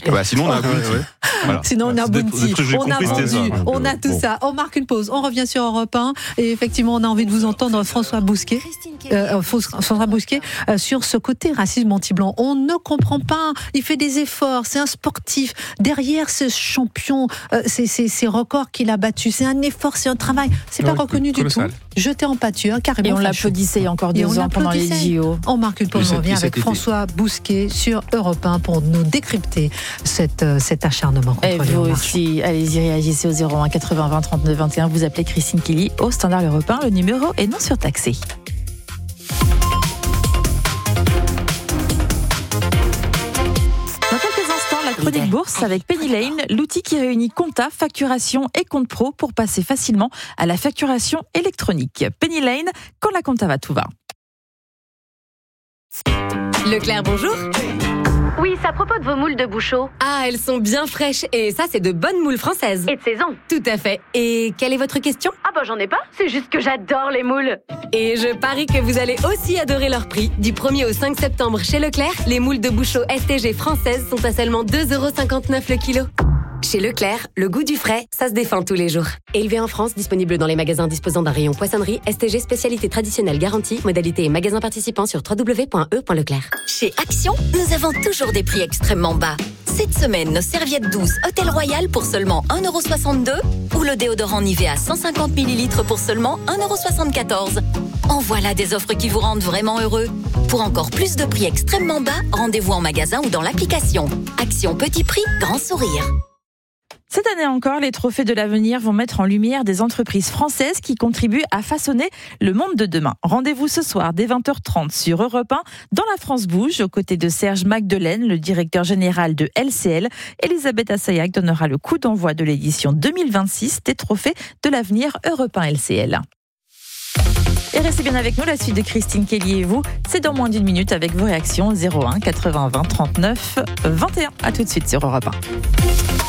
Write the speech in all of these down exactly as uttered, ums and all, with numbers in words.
Bah, sinon, on a un Bounty. Ouais, ouais. Voilà. Sinon, on a Bounty, on a vendu, on a tout bon. ça. On marque une pause. On revient sur Europe un. Et effectivement, on a envie de vous entendre, François Bousquet, euh, François Bousquet euh, sur ce côté racisme anti-blanc. On ne comprend pas. Il fait des efforts. C'est un sportif. Derrière ce champion, euh, c'est, c'est, ces records qu'il a battus, c'est un effort, c'est un travail. C'est pas ouais, reconnu du tout. Jeté en pâture, carrément. Et on fâcheux. l'applaudissait il y a encore deux ans pendant les J O. On marque une pause. On revient avec François Bousquet sur Europe un pour nous décrypter cette, euh, cet acharnement contre et les vous aussi, allez-y, réagissez au zéro un quatre-vingts vingt trente-neuf vingt et un. Vous appelez Christine Kelly au standard Europe un. Le numéro est non surtaxé. Dans quelques instants, la chronique bourse avec Penny Lane, l'outil qui réunit compta, facturation et compte pro pour passer facilement à la facturation électronique. Penny Lane, quand la compta va, tout va. Leclerc, bonjour. Oui, c'est à propos de vos moules de Bouchot. Ah, elles sont bien fraîches. Et ça, c'est de bonnes moules françaises. Et de saison. Tout à fait. Et quelle est votre question ? Ah bah j'en ai pas, c'est juste que j'adore les moules. Et je parie que vous allez aussi adorer leur prix. Du premier au cinq septembre chez Leclerc, les moules de Bouchot S T G françaises sont à seulement deux euros cinquante-neuf le kilo. Chez Leclerc, le goût du frais, ça se défend tous les jours. Élevé en France, disponible dans les magasins disposant d'un rayon poissonnerie, S T G spécialité traditionnelle garantie, modalité et magasins participants sur w w w point e point leclerc. Chez Action, nous avons toujours des prix extrêmement bas. Cette semaine, nos serviettes douces Hôtel Royal pour seulement un euro soixante-deux ou le déodorant Nivea cent cinquante millilitres pour seulement un euro soixante-quatorze. En voilà des offres qui vous rendent vraiment heureux. Pour encore plus de prix extrêmement bas, rendez-vous en magasin ou dans l'application. Action petit prix, grand sourire. Cette année encore, les trophées de l'avenir vont mettre en lumière des entreprises françaises qui contribuent à façonner le monde de demain. Rendez-vous ce soir dès vingt heures trente sur Europe un dans La France Bouge, aux côtés de Serge Magdelaine, le directeur général de L C L. Elisabeth Assayag donnera le coup d'envoi de l'édition deux mille vingt-six des trophées de l'avenir Europe un L C L. Et restez bien avec nous, la suite de Christine Kelly et vous, c'est dans moins d'une minute avec vos réactions zéro un quatre-vingts vingt trente-neuf vingt et un. À tout de suite sur Europe un.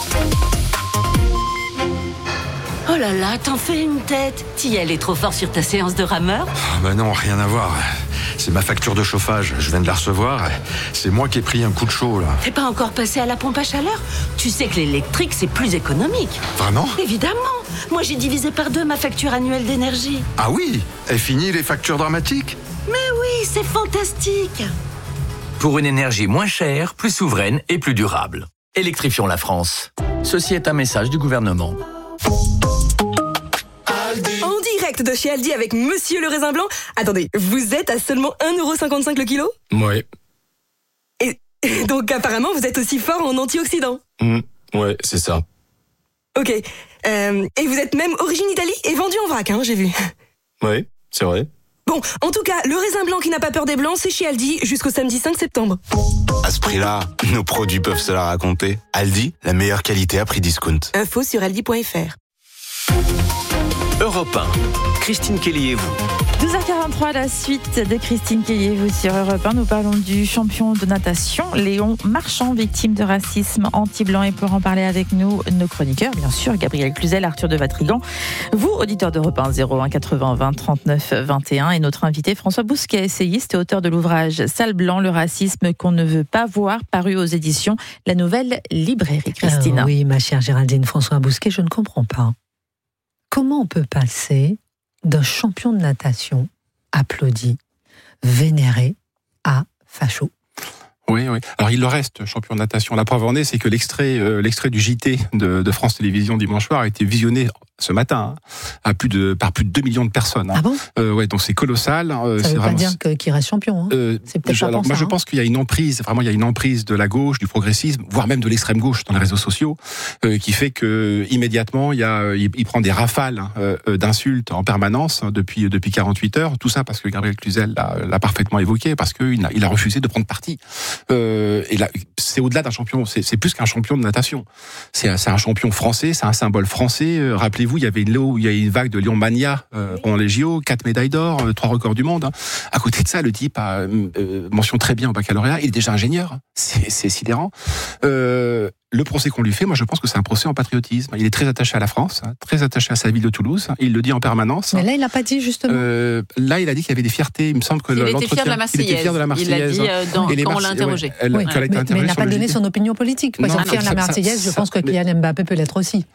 Oh là là, t'en fais une tête. T'y allais trop fort sur ta séance de rameur ? Ah bah non, rien à voir. C'est ma facture de chauffage, je viens de la recevoir. C'est moi qui ai pris un coup de chaud, là. T'es pas encore passé à la pompe à chaleur ? Tu sais que l'électrique, c'est plus économique. Vraiment ? Évidemment. Moi, j'ai divisé par deux ma facture annuelle d'énergie. Ah oui ? Et fini les factures dramatiques ? Mais oui, c'est fantastique. Pour une énergie moins chère, plus souveraine et plus durable. Électrifions la France. Ceci est un message du gouvernement. En direct de chez Aldi avec Monsieur le Raisin Blanc. Attendez, vous êtes à seulement un euro cinquante-cinq le kilo ? Ouais. Et, et donc apparemment vous êtes aussi fort en antioxydants. Mmh, ouais, c'est ça. Ok. Euh, et vous êtes même origine Italie et vendu en vrac, hein, j'ai vu. Ouais, c'est vrai. Bon, en tout cas, le raisin blanc qui n'a pas peur des blancs, c'est chez Aldi jusqu'au samedi cinq septembre. À ce prix-là, nos produits peuvent se la raconter. Aldi, la meilleure qualité à prix discount. Info sur aldi point f r. Europe un. Christine Kelly et vous. douze heures quarante-trois, la suite de Christine Kelly et vous sur Europe un. Nous parlons du champion de natation, Léon Marchand, victime de racisme anti-blanc. Et pour en parler avec nous, nos chroniqueurs, bien sûr, Gabriel Cluzel, Arthur de Vatrigan, vous, auditeurs d'Europe un, zéro un quatre-vingts vingt trente-neuf vingt et un, et notre invité François Bousquet, essayiste et auteur de l'ouvrage Sale blanc, le racisme qu'on ne veut pas voir, paru aux éditions La Nouvelle Librairie. Christine. Euh, oui, ma chère Géraldine, François Bousquet, je ne comprends pas. Comment on peut passer d'un champion de natation applaudi, vénéré, à facho? Oui, oui. Alors il le reste, champion de natation. La preuve en est, c'est que l'extrait, euh, l'extrait du J T de, de France Télévisions dimanche soir a été visionné ce matin hein, à plus de par plus de deux millions de personnes. Hein. Ah bon? euh, Ouais, donc c'est colossal. Euh, Ça c'est veut vraiment... pas dire que, qu'il reste champion. Hein. Euh, c'est peut-être je, pas alors, pour moi, ça, je hein. pense qu'il y a une emprise, vraiment, il y a une emprise de la gauche, du progressisme, voire même de l'extrême gauche dans les réseaux sociaux, euh, qui fait que immédiatement, il y a, il, il prend des rafales euh, d'insultes en permanence hein, depuis depuis quarante-huit heures. Tout ça parce que Gabriel Cluzel l'a, l'a parfaitement évoqué, parce qu'il a, il a refusé de prendre parti. Euh, et là, c'est au-delà d'un champion, c'est, c'est plus qu'un champion de natation. C'est, c'est un champion français, c'est un symbole français. Euh, rappelez-vous, il y avait une, il y a une vague de Lion Mania euh, pendant les J O, quatre médailles d'or, euh, trois records du monde. Hein. À côté de ça, le type a euh, mention très bien au baccalauréat. Il est déjà ingénieur, c'est, c'est sidérant. Euh, le procès qu'on lui fait, moi je pense que c'est un procès en patriotisme. Il est très attaché à la France, très attaché à sa ville de Toulouse. Il le dit en permanence. Mais là, il n'a pas dit justement. Euh, là, il a dit qu'il y avait des fiertés. Il me semble que il l'entretien. Était fier de la Marseillaise. Il était fier de la Marseillaise. Il l'a dit euh, dans, et les quand Marse... on l'a interrogé. Ouais, elle, oui. elle a été mais, mais il n'a pas donné son opinion politique. Parce qu'il fier de la Marseillaise, ça, je pense que Kylian Mbappé peut l'être aussi.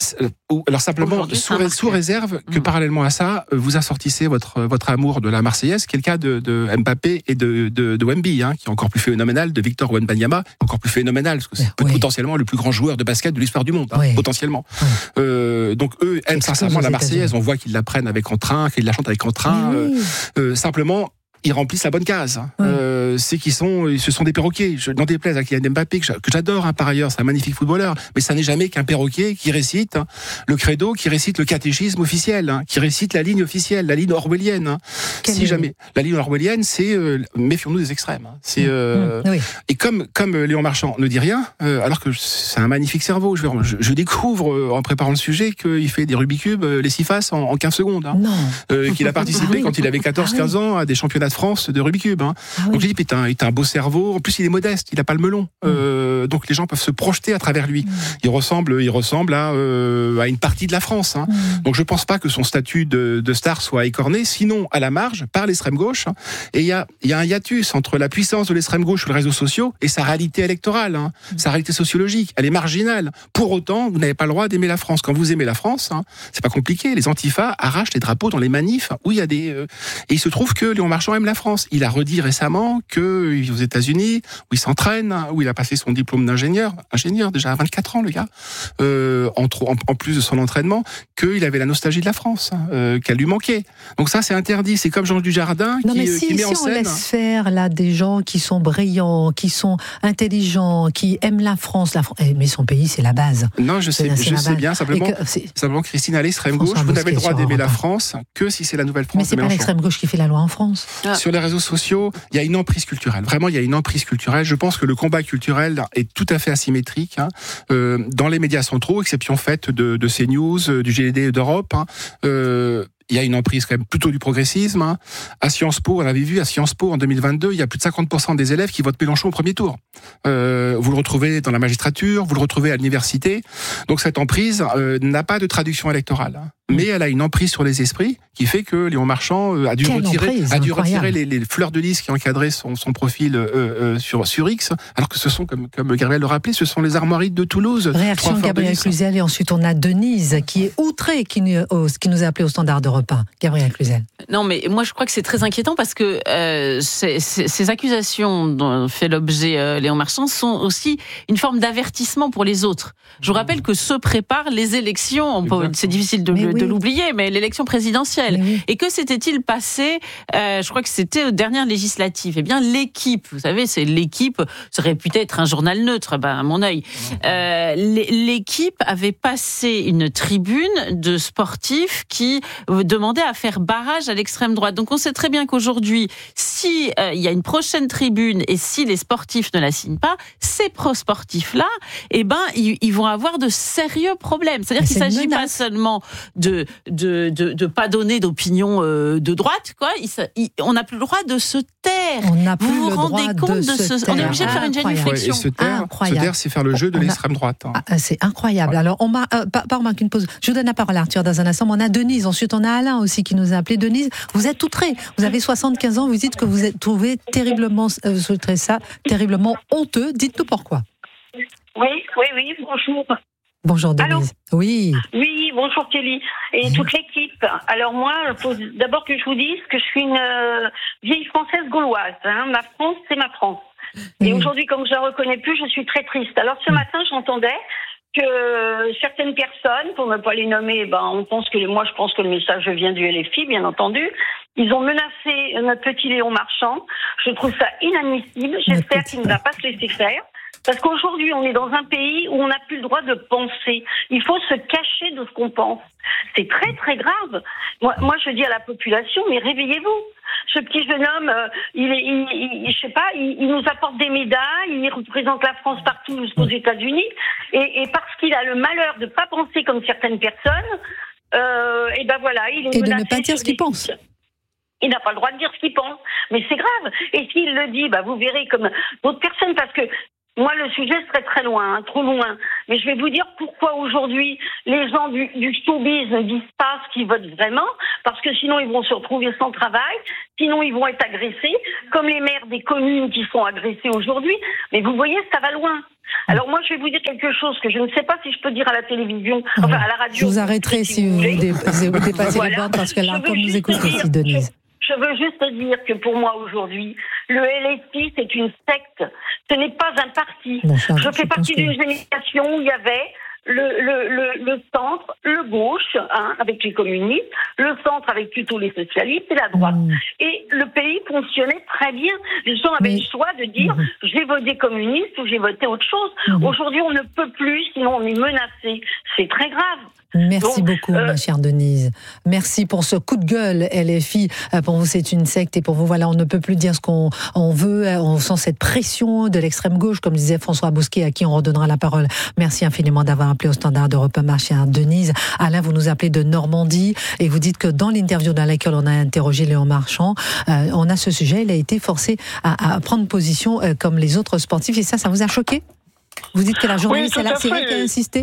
Alors simplement, sous, sous réserve que mmh. parallèlement à ça, vous assortissez votre, votre amour de la Marseillaise, qui est le cas de, de Mbappé et de, de, de Wemby, hein, qui est encore plus phénoménal, de Victor Wembanyama, encore plus phénoménal, parce que c'est oui. potentiellement le plus grand joueur de basket de l'histoire du monde, hein, oui. potentiellement. Oui. Euh, donc eux aiment sincèrement la Marseillaise, on voit qu'ils la prennent avec entrain, qu'ils la chantent avec entrain. Oui. Euh, euh, simplement, ils remplissent la bonne case. Oui. Euh, c'est qu'ils sont, ce sont des perroquets. Je n'en déplaise à Kylian Mbappé, que j'adore hein, par ailleurs, c'est un magnifique footballeur, mais ça n'est jamais qu'un perroquet qui récite hein, le credo, qui récite le catéchisme officiel, hein, qui récite la ligne officielle, la ligne orwellienne. Hein. Si jamais la ligne orwellienne, c'est euh, méfions-nous des extrêmes. Hein. C'est euh, mmh, oui. Et comme comme Léon Marchand ne dit rien, euh, alors que c'est un magnifique cerveau. Je, je, je découvre euh, en préparant le sujet qu'il fait des Rubik's Cube, euh, les six faces en, en quinze secondes. Hein. Non. Euh, qu'il a participé ah oui. quand il avait quatorze quinze ans à des championnats de France de Rubik's Cube. Hein. Ah oui. Donc je dis, putain, il a un beau cerveau. En plus, il est modeste, il a pas le melon. Mmh. Euh, donc les gens peuvent se projeter à travers lui. Mmh. Il ressemble, il ressemble à, euh, à une partie de la France. Hein. Mmh. Donc je pense pas que son statut de, de star soit écorné, sinon à la marge par l'extrême gauche. Hein. Et il y a, il y a un hiatus entre la puissance de l'extrême gauche sur les réseaux sociaux et sa réalité électorale, hein. Mmh. Sa réalité sociologique. Elle est marginale. Pour autant, vous n'avez pas le droit d'aimer la France. Quand vous aimez la France, hein, c'est pas compliqué. Les antifas arrachent les drapeaux dans les manifs où il y a des. Euh, et il se trouve que Léon Marchand aime la France. Il a redit récemment que aux États-Unis, où il s'entraîne, où il a passé son diplôme d'ingénieur, ingénieur déjà à vingt-quatre ans le gars, euh, en, en, en plus de son entraînement, qu'il avait la nostalgie de la France, euh, qu'elle lui manquait. Donc ça c'est interdit. C'est comme Jean Dujardin non, qui, mais si, qui met si en scène. On laisse faire là des gens qui sont brillants, qui sont intelligents, qui aiment la France, la France mais son pays c'est la base. Non, je sais, c'est, je sais bien. Simplement, que, simplement Christine à l'extrême gauche, vous n'avez le droit d'aimer la France que si c'est la nouvelle France. Mais c'est pas l'extrême gauche qui fait la loi en France. Ah. Sur les réseaux sociaux, il y a une emprise culturelle. Vraiment, il y a une emprise culturelle. Je pense que le combat culturel est tout à fait asymétrique hein, euh, dans les médias centraux, exception faite de, de CNews, euh, du G D d'Europe. Hein, euh, il y a une emprise quand même plutôt du progressisme. Hein. À Sciences Po, on l'avait vu, à Sciences Po en deux mille vingt-deux, il y a plus de cinquante pour cent des élèves qui votent Mélenchon au premier tour. Euh, vous le retrouvez dans la magistrature, vous le retrouvez à l'université. Donc cette emprise euh, n'a pas de traduction électorale. Hein. Mais elle a une emprise sur les esprits qui fait que Léon Marchand euh, a dû Quelle retirer, emprise, a dû retirer les, les fleurs de lys qui encadraient son, son profil euh, euh, sur, sur X, alors que ce sont, comme, comme Gabriel le rappelait, ce sont les armoiries de Toulouse. Réaction de Gabriel Cluzel, et ensuite on a Denise qui est outrée, qui, oh, qui nous a appelé au standard d'Europe un. Gabriel Cluzel. Non, mais moi je crois que c'est très inquiétant parce que euh, ces, ces, ces accusations dont fait l'objet euh, Léon Marchand sont aussi une forme d'avertissement pour les autres. Je vous rappelle que se préparent les élections, c'est difficile de, le, oui. de l'oublier, mais l'élection présidentielle. Oui. Et que s'était-il passé, euh, je crois que c'était aux dernières législatives. Eh bien, l'équipe, vous savez, c'est l'équipe, ça aurait pu être un journal neutre, ben, à mon œil. Euh, l'équipe avait passé une tribune de sportifs qui demandaient à faire barrage à l'extrême droite. Donc on sait très bien qu'aujourd'hui, si euh, il y a une prochaine tribune et si les sportifs ne la signent pas, ces pro-sportifs-là, eh ben, ils, ils vont avoir de sérieux problèmes. C'est-à-dire qu'il ne s'agit pas seulement de de de, de pas donner d'opinion euh, de droite, quoi. Il, il, on n'a plus le droit de se taire. On n'a plus vous vous le rendez droit compte de, de se ce taire. On est obligé de faire une génuflexion. Ouais, se taire, se taire, c'est faire le jeu de on l'extrême a... droite. Hein. Ah, c'est incroyable. Ouais. Alors, on m'a, euh, pas, pas on marque une pause. Je vous donne la parole à Arthur dans un instant. On a Denise. Ensuite, on a Alain aussi qui nous a appelé. Denise, vous êtes outrée. Vous avez soixante-quinze ans. Vous dites que vous êtes trouvé terriblement, euh, vous trouvez ça terriblement honteux. Dites-nous pourquoi. Oui, oui, oui. Bonjour. Bonjour Denise. Allô? Oui. Oui, bonjour Kelly et oui. toute l'équipe. Alors moi, il faut d'abord que je vous dise que je suis une euh, vieille française gauloise. Hein. Ma France, c'est ma France. Oui. Et aujourd'hui, comme je la reconnais plus, je suis très triste. Alors ce matin, j'entendais que certaines personnes, pour ne pas les nommer, ben on pense que moi je pense que le message vient du L F I, bien entendu. Ils ont menacé notre petit Léon Marchand. Je trouve ça inadmissible. J'espère qu'il ne va pas se laisser faire. Parce qu'aujourd'hui, on est dans un pays où on n'a plus le droit de penser. Il faut se cacher de ce qu'on pense. C'est très, très grave. Moi, moi, je dis à la population, mais réveillez-vous. Ce petit jeune homme, euh, il est, il, il, je sais pas, il, il nous apporte des médailles, il représente la France partout jusqu'aux États-Unis, et, et parce qu'il a le malheur de pas penser comme certaines personnes, euh, et ben voilà, il est et de ne pas dire ce qu'il pense. Il n'a pas le droit de dire ce qu'il pense, mais c'est grave. Et s'il le dit, bah vous verrez comme d'autres personnes, parce que Moi, le sujet serait très loin, hein, trop loin. Mais je vais vous dire pourquoi aujourd'hui les gens du, du showbiz ne disent pas ce qu'ils votent vraiment, parce que sinon ils vont se retrouver sans travail, sinon ils vont être agressés, comme les maires des communes qui sont agressés aujourd'hui. Mais vous voyez, ça va loin. Alors moi, je vais vous dire quelque chose que je ne sais pas si je peux dire à la télévision, enfin à la radio. Je vous arrêterai si, si vous, vous, dé- vous dépassez voilà. les bornes, parce que là, comme nous écoutez ici, Denise. Je veux juste dire que pour moi aujourd'hui, le L S I c'est une secte. Ce n'est pas un parti. Bon, ça, je fais partie d'une que... génération où il y avait le, le, le, le centre, le gauche, hein, avec les communistes, le centre avec plutôt les socialistes et la droite. Mmh. Et le pays fonctionnait très bien. Les gens avaient Mais... le choix de dire mmh. j'ai voté communiste ou j'ai voté autre chose. Mmh. Aujourd'hui, on ne peut plus, sinon on est menacé. C'est très grave. Merci Donc, beaucoup, euh... ma chère Denise. Merci pour ce coup de gueule, L F I. Pour vous, c'est une secte, et pour vous, voilà, on ne peut plus dire ce qu'on on veut. On sent cette pression de l'extrême gauche, comme disait François Bousquet, à qui on redonnera la parole. Merci infiniment d'avoir appelé au standard d'Europe un, ma chère Denise. Alain, vous nous appelez de Normandie, et vous dites que dans l'interview dans laquelle on a interrogé Léon Marchand, euh, on a ce sujet, il a été forcé à, à prendre position euh, comme les autres sportifs, et ça, ça vous a choqué? Vous dites que la journaliste, oui, elle a, c'est elle qui a insisté?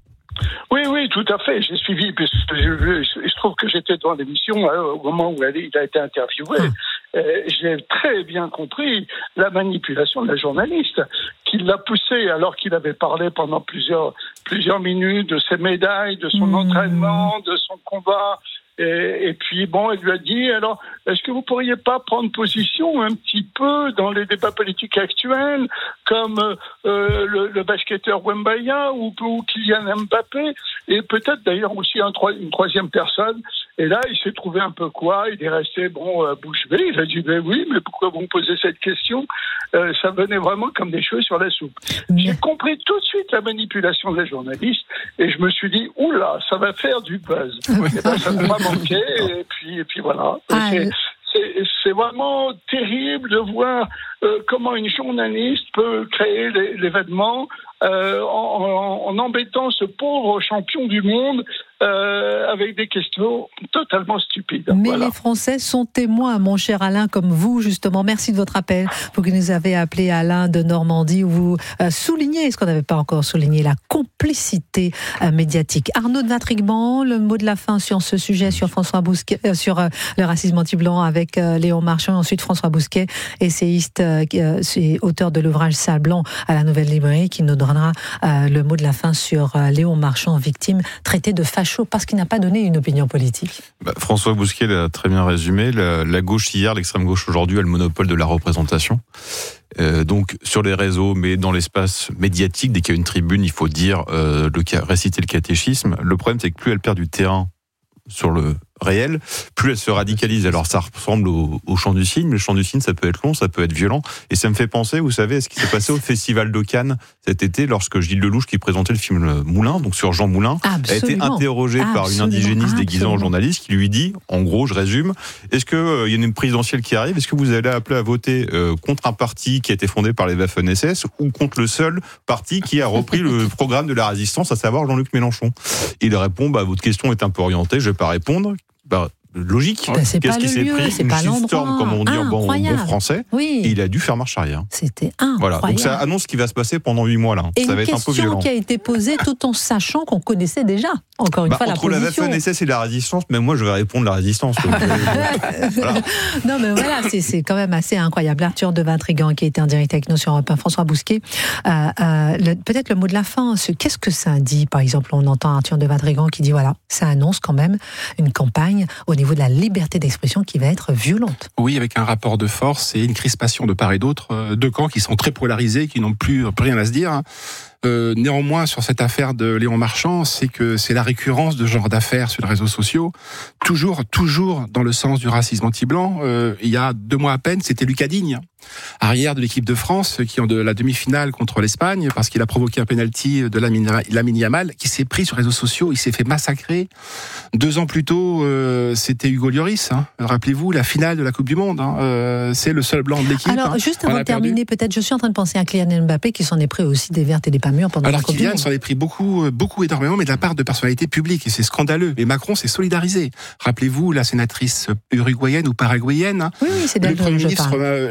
Oui, oui, tout à fait. J'ai suivi, puisque je, je, je trouve que j'étais dans l'émission hein, au moment où elle, il a été interviewé. Ah. Euh, j'ai très bien compris la manipulation de la journaliste, qui l'a poussé alors qu'il avait parlé pendant plusieurs, plusieurs minutes de ses médailles, de son mmh. entraînement, de son combat. Et, et puis, bon, elle lui a dit, alors, est-ce que vous pourriez pas prendre position un petit peu dans les débats politiques actuels, comme euh, le, le basketteur Wembanyama ou, ou Kylian Mbappé, et peut-être d'ailleurs aussi un, une troisième personne. Et là, il s'est trouvé un peu quoi? Il est resté, bon, euh, bouche bée. Il a dit, ben oui, mais pourquoi vous me posez cette question? euh, Ça venait vraiment comme des cheveux sur la soupe. J'ai compris tout de suite la manipulation des journalistes, et je me suis dit, oula, ça va faire du buzz. Et ben, ça m'a manqué, et puis, et puis voilà. Ah, c'est, c'est, c'est vraiment terrible de voir euh, comment une journaliste peut créer les, l'événement euh, en, en, en embêtant ce pauvre champion du monde euh, avec des questions totalement stupides. Mais voilà. Les Français sont témoins, mon cher Alain, comme vous, justement. Merci de votre appel. Vous qui nous avez appelé, Alain de Normandie, où vous euh, soulignez ce qu'on n'avait pas encore souligné, la complicité euh, médiatique. Arnaud de Vatrigman, le mot de la fin sur ce sujet, sur François Bousquet, euh, sur euh, le racisme anti-blanc avec euh, Léon Marchand, ensuite François Bousquet, essayiste, euh, euh, auteur de l'ouvrage Salle Blanc à la Nouvelle Librairie, qui nous donnera euh, le mot de la fin sur euh, Léon Marchand, victime, traité de facho parce qu'il n'a pas donné une opinion politique. Bah, François Bousquet l'a très bien résumé. La, la gauche hier, l'extrême gauche aujourd'hui a le monopole de la représentation. Euh, donc sur les réseaux, mais dans l'espace médiatique, dès qu'il y a une tribune, il faut dire euh, le, réciter le catéchisme. Le problème, c'est que plus elle perd du terrain sur le réel, plus elle se radicalise. Alors ça ressemble au, au chant du cygne, mais le chant du cygne, ça peut être long, ça peut être violent, et ça me fait penser, vous savez, à ce qui s'est passé au Festival de Cannes cet été, lorsque Gilles Lelouch, qui présentait le film Moulin, donc sur Jean Moulin, Absolument. a été interrogé Absolument. par une indigéniste déguisée en journaliste, qui lui dit, en gros, je résume, est-ce qu'il euh, y a une présidentielle qui arrive, est-ce que vous allez appeler à voter euh, contre un parti qui a été fondé par les Waffen-S S, ou contre le seul parti qui a repris le programme de la résistance, à savoir Jean-Luc Mélenchon? Il répond, bah, votre question est un peu orientée, je vais pas répondre. Bah, logique. Ben, c'est Qu'est-ce pas qui s'est lieu, pris? c'est Une pas shitstorm, comme on dit en bon, bon français. Oui. Et il a dû faire marche arrière. C'était incroyable. Voilà. Donc ça annonce ce qui va se passer pendant huit mois là. Et ça va être un peu violent. une question qui a été posée tout en sachant qu'on connaissait déjà. Encore une bah, fois, entre la position. Entre la Waffen-S S et la résistance, même moi je vais répondre la résistance. Donc, euh, voilà. Non mais voilà, c'est, c'est quand même assez incroyable. Arthur de Vatrigman qui était en direct avec nous sur Europe un, François Bousquet. Euh, euh, le, peut-être le mot de la fin. Ce, qu'est-ce que ça dit? Par exemple, on entend Arthur de Vatrigman qui dit voilà, ça annonce quand même une campagne au niveau de la liberté d'expression qui va être violente. Oui, avec un rapport de force et une crispation de part et d'autre, deux camps qui sont très polarisés, qui n'ont plus, plus rien à se dire. Euh, néanmoins, sur cette affaire de Léon Marchand, c'est que c'est la récurrence de ce genre d'affaires sur les réseaux sociaux, toujours, toujours dans le sens du racisme anti-blanc. Euh, il y a deux mois à peine, c'était Lucas Digne, arrière de l'équipe de France, qui en de la demi-finale contre l'Espagne, parce qu'il a provoqué un penalty de Lamine Yamal, qui s'est pris sur les réseaux sociaux, il s'est fait massacrer. Deux ans plus tôt, euh, c'était Hugo Lloris, hein. Rappelez-vous, la finale de la Coupe du Monde, hein. euh, c'est le seul blanc de l'équipe. Alors, hein. juste avant de terminer, peut-être, je suis en train de penser à Kylian Mbappé, qui s'en est pris aussi des vertes et des pas mûres pendant Alors, la Coupe du Monde. Alors Kylian s'en est pris beaucoup, beaucoup énormément, mais de la part de personnalités publiques, et c'est scandaleux. Et Macron s'est solidarisé. Rappelez-vous, la sénatrice uruguayenne ou paraguayenne, oui, oui, c'est le Premier ministre, euh, l'ex-Premier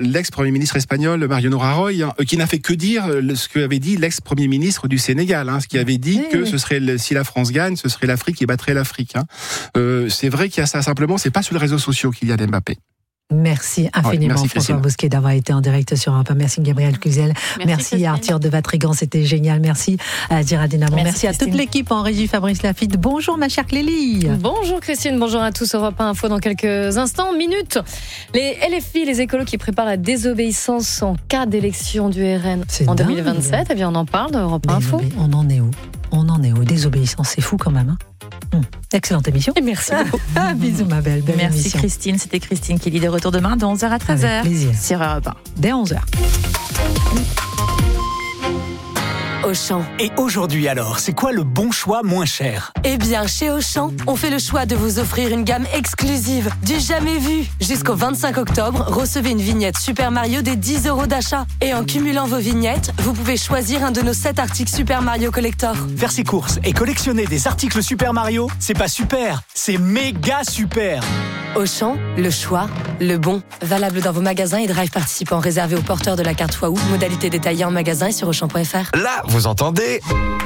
Premier ministre espagnol Mariano Rajoy, hein, qui n'a fait que dire ce qu'avait dit l'ex-Premier ministre du Sénégal, hein, ce qui avait dit oui, que oui. ce serait le, si la France gagne, ce serait l'Afrique qui battrait l'Afrique. Hein. Euh, c'est vrai qu'il y a ça, simplement, c'est pas sur les réseaux sociaux qu'il y a Mbappé. Merci infiniment, ouais, merci François Bousquet, d'avoir été en direct sur Europe un. Merci Gabriel Cluzel. Merci, merci Arthur de Vatrigan, c'était génial. Merci à Géraldine Amand. Merci, merci à toute l'équipe en régie, Fabrice Lafitte. Bonjour ma chère Clélie. Bonjour Christine, bonjour à tous. Europe un Info dans quelques instants, minutes. Les L F I, les écolos qui préparent la désobéissance en cas d'élection du R N c'est en dingue. deux mille vingt-sept. Eh bien, on en parle dans Europe un Info. On en est où On en est où Désobéissance, c'est fou quand même. Hein. Hum. Excellente émission. Et merci beaucoup. Ah, bisous ma belle. Belle merci émission. Christine. C'était Christine qui lit de retour demain de onze heures à treize heures. Avec plaisir. Sur Europe un. Dès onze heures. Auchan. Et aujourd'hui alors, c'est quoi le bon choix moins cher ? Eh bien, chez Auchan, on fait le choix de vous offrir une gamme exclusive, du jamais vu. Jusqu'au vingt-cinq octobre, recevez une vignette Super Mario des dix euros d'achat. Et en cumulant vos vignettes, vous pouvez choisir un de nos sept articles Super Mario Collector. Faire ses courses et collectionner des articles Super Mario, c'est pas super, c'est méga super. Auchan, le choix, le bon. Valable dans vos magasins et drive participants réservés aux porteurs de la carte Waouh. Modalité détaillée en magasin et sur auchan point f r. Là, vous entendez ?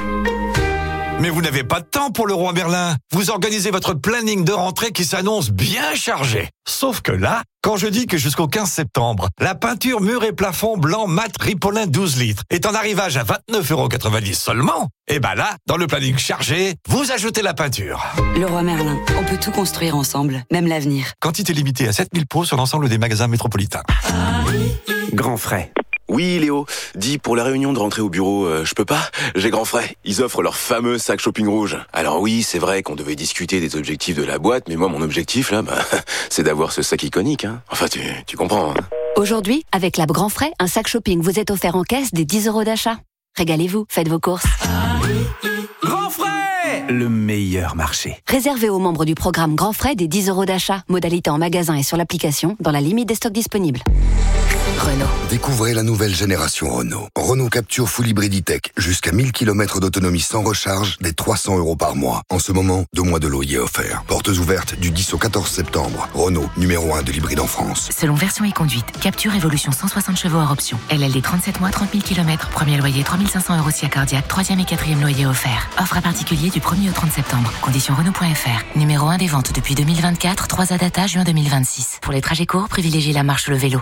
Mais vous n'avez pas de temps pour le roi Merlin. Vous organisez votre planning de rentrée qui s'annonce bien chargé. Sauf que là, quand je dis que jusqu'au quinze septembre, la peinture mur et plafond blanc mat Ripolin douze litres est en arrivage à vingt-neuf euros quatre-vingt-dix seulement, et ben là, dans le planning chargé, vous ajoutez la peinture. Le roi Merlin, on peut tout construire ensemble, même l'avenir. Quantité limitée à sept mille pots sur l'ensemble des magasins métropolitains. Grand frais. Oui, Léo. Dis, pour la réunion de rentrée au bureau, euh, je peux pas ? J'ai grand frais. Ils offrent leur fameux sac shopping rouge. Alors oui, c'est vrai qu'on devait discuter des objectifs de la boîte, mais moi, mon objectif, là, bah, c'est d'avoir ce sac iconique, hein. Enfin, tu, tu comprends, hein. Aujourd'hui, avec l'app Grand Frais, un sac shopping vous est offert en caisse des dix euros d'achat. Régalez-vous, faites vos courses. Grand frais ! Le meilleur marché. Réservé aux membres du programme Grand Frais des dix euros d'achat. Modalité en magasin et sur l'application, dans la limite des stocks disponibles. Renault. Découvrez la nouvelle génération Renault. Renault Capture Full Hybrid E-Tech. Jusqu'à mille kilomètres d'autonomie sans recharge, des trois cents euros par mois. En ce moment, deux mois de loyer offerts. Portes ouvertes du dix au quatorze septembre. Renault, numéro un de l'hybride en France. Selon version et conduite, Capture Évolution cent soixante chevaux hors option. L L D trente-sept mois, trente mille kilomètres. Premier loyer trois mille cinq cents euros si accordiaque. Troisième et quatrième loyer offert. Offre à particulier du premier au trente septembre. Conditions Renault point f r. Numéro un des ventes depuis deux mille vingt-quatre. trois A data juin deux mille vingt-six. Pour les trajets courts, privilégiez la marche ou le vélo.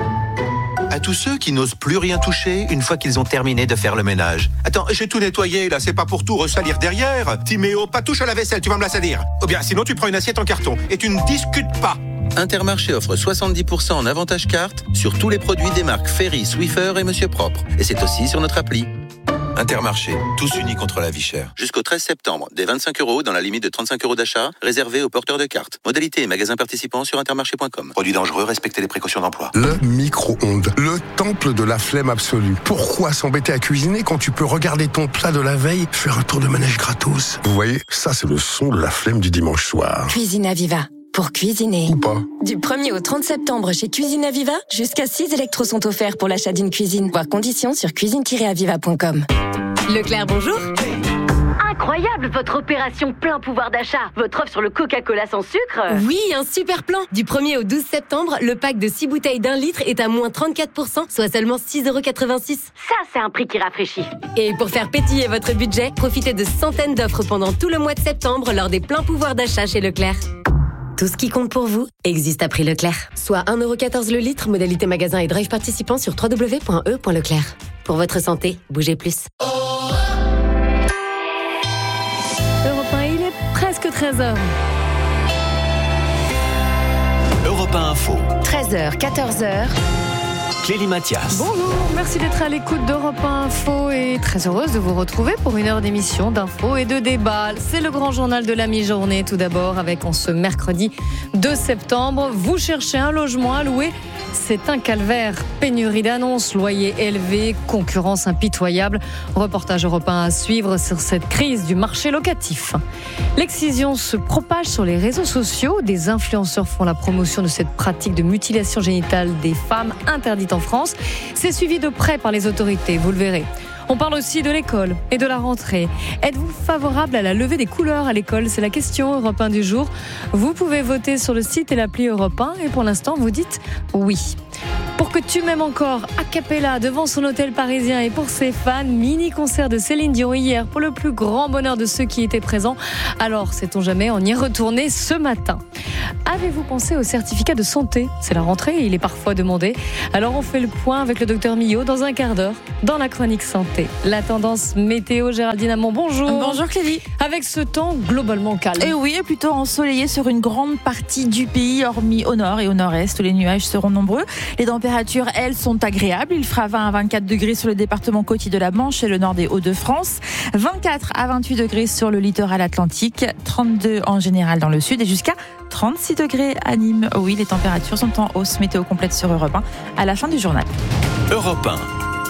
À tous ceux qui n'osent plus rien toucher une fois qu'ils ont terminé de faire le ménage. Attends, j'ai tout nettoyé là, c'est pas pour tout ressalir derrière. Timéo, pas touche à la vaisselle, tu vas me la salir. Ou bien sinon tu prends une assiette en carton et tu ne discutes pas. Intermarché offre soixante-dix pour cent en avantage carte sur tous les produits des marques Ferry, Swiffer et Monsieur Propre. Et c'est aussi sur notre appli. Intermarché, tous unis contre la vie chère. Jusqu'au treize septembre, des vingt-cinq euros dans la limite de trente-cinq euros d'achat, réservés aux porteurs de cartes. Modalité et magasins participants sur intermarché point com. Produits dangereux, respectez les précautions d'emploi. Le micro-ondes, le temple de la flemme absolue. Pourquoi s'embêter à cuisiner quand tu peux regarder ton plat de la veille, faire un tour de manège gratos ? Vous voyez, ça c'est le son de la flemme du dimanche soir. Cuisine Aviva. Pour cuisiner. Ou pas. Du premier au trente septembre chez Cuisine Aviva, jusqu'à six électros sont offerts pour l'achat d'une cuisine. Voir conditions sur cuisine tiret aviva point com. Leclerc, bonjour. Incroyable votre opération plein pouvoir d'achat. Votre offre sur le Coca-Cola sans sucre. Oui, un super plan. Du premier au douze septembre, le pack de six bouteilles d'un litre est à moins trente-quatre pour cent, soit seulement six euros quatre-vingt-six. Ça, c'est un prix qui rafraîchit. Et pour faire pétiller votre budget, profitez de centaines d'offres pendant tout le mois de septembre lors des pleins pouvoirs d'achat chez Leclerc. Tout ce qui compte pour vous existe à prix Leclerc. Soit un euro quatorze le litre, modalité magasin et drive participant sur w w w point e point leclerc. Pour votre santé, bougez plus. Europe un, il est presque treize heures. Europe un Info. treize heures, quatorze heures. Clélie Mathias. Bonjour, merci d'être à l'écoute d'Europe un Info et très heureuse de vous retrouver pour une heure d'émission d'infos et de débat. C'est le grand journal de la mi-journée tout d'abord avec en ce mercredi deux septembre. Vous cherchez un logement à louer, c'est un calvaire. Pénurie d'annonces, loyers élevés, concurrence impitoyable. Reportage Europe un à suivre sur cette crise du marché locatif. L'excision se propage sur les réseaux sociaux. Des influenceurs font la promotion de cette pratique de mutilation génitale des femmes interdite en France. C'est suivi de près par les autorités, vous le verrez. On parle aussi de l'école et de la rentrée. Êtes-vous favorable à la levée des couleurs à l'école ? C'est la question Europe un du jour. Vous pouvez voter sur le site et l'appli Europe un et pour l'instant vous dites oui. Pour que tu m'aimes encore, a cappella devant son hôtel parisien et pour ses fans, mini-concert de Céline Dion hier pour le plus grand bonheur de ceux qui étaient présents. Alors, sait-on jamais, on y est retourné ce matin. Avez-vous pensé au certificat de santé ? C'est la rentrée et il est parfois demandé. Alors on fait le point avec le docteur Millot dans un quart d'heure dans la chronique santé. La tendance météo, Géraldine Amont, bonjour. Bonjour Clélie. Avec ce temps globalement calme. Et oui, plutôt ensoleillé sur une grande partie du pays, hormis au nord et au nord-est où les nuages seront nombreux. Les températures, elles, sont agréables. Il fera vingt à vingt-quatre degrés sur le département côtier de la Manche et le nord des Hauts-de-France. vingt-quatre à vingt-huit degrés sur le littoral atlantique. trente-deux en général dans le sud et jusqu'à trente-six degrés à Nîmes. Oui, les températures sont en hausse. Météo complète sur Europe un à la fin du journal. Europe un.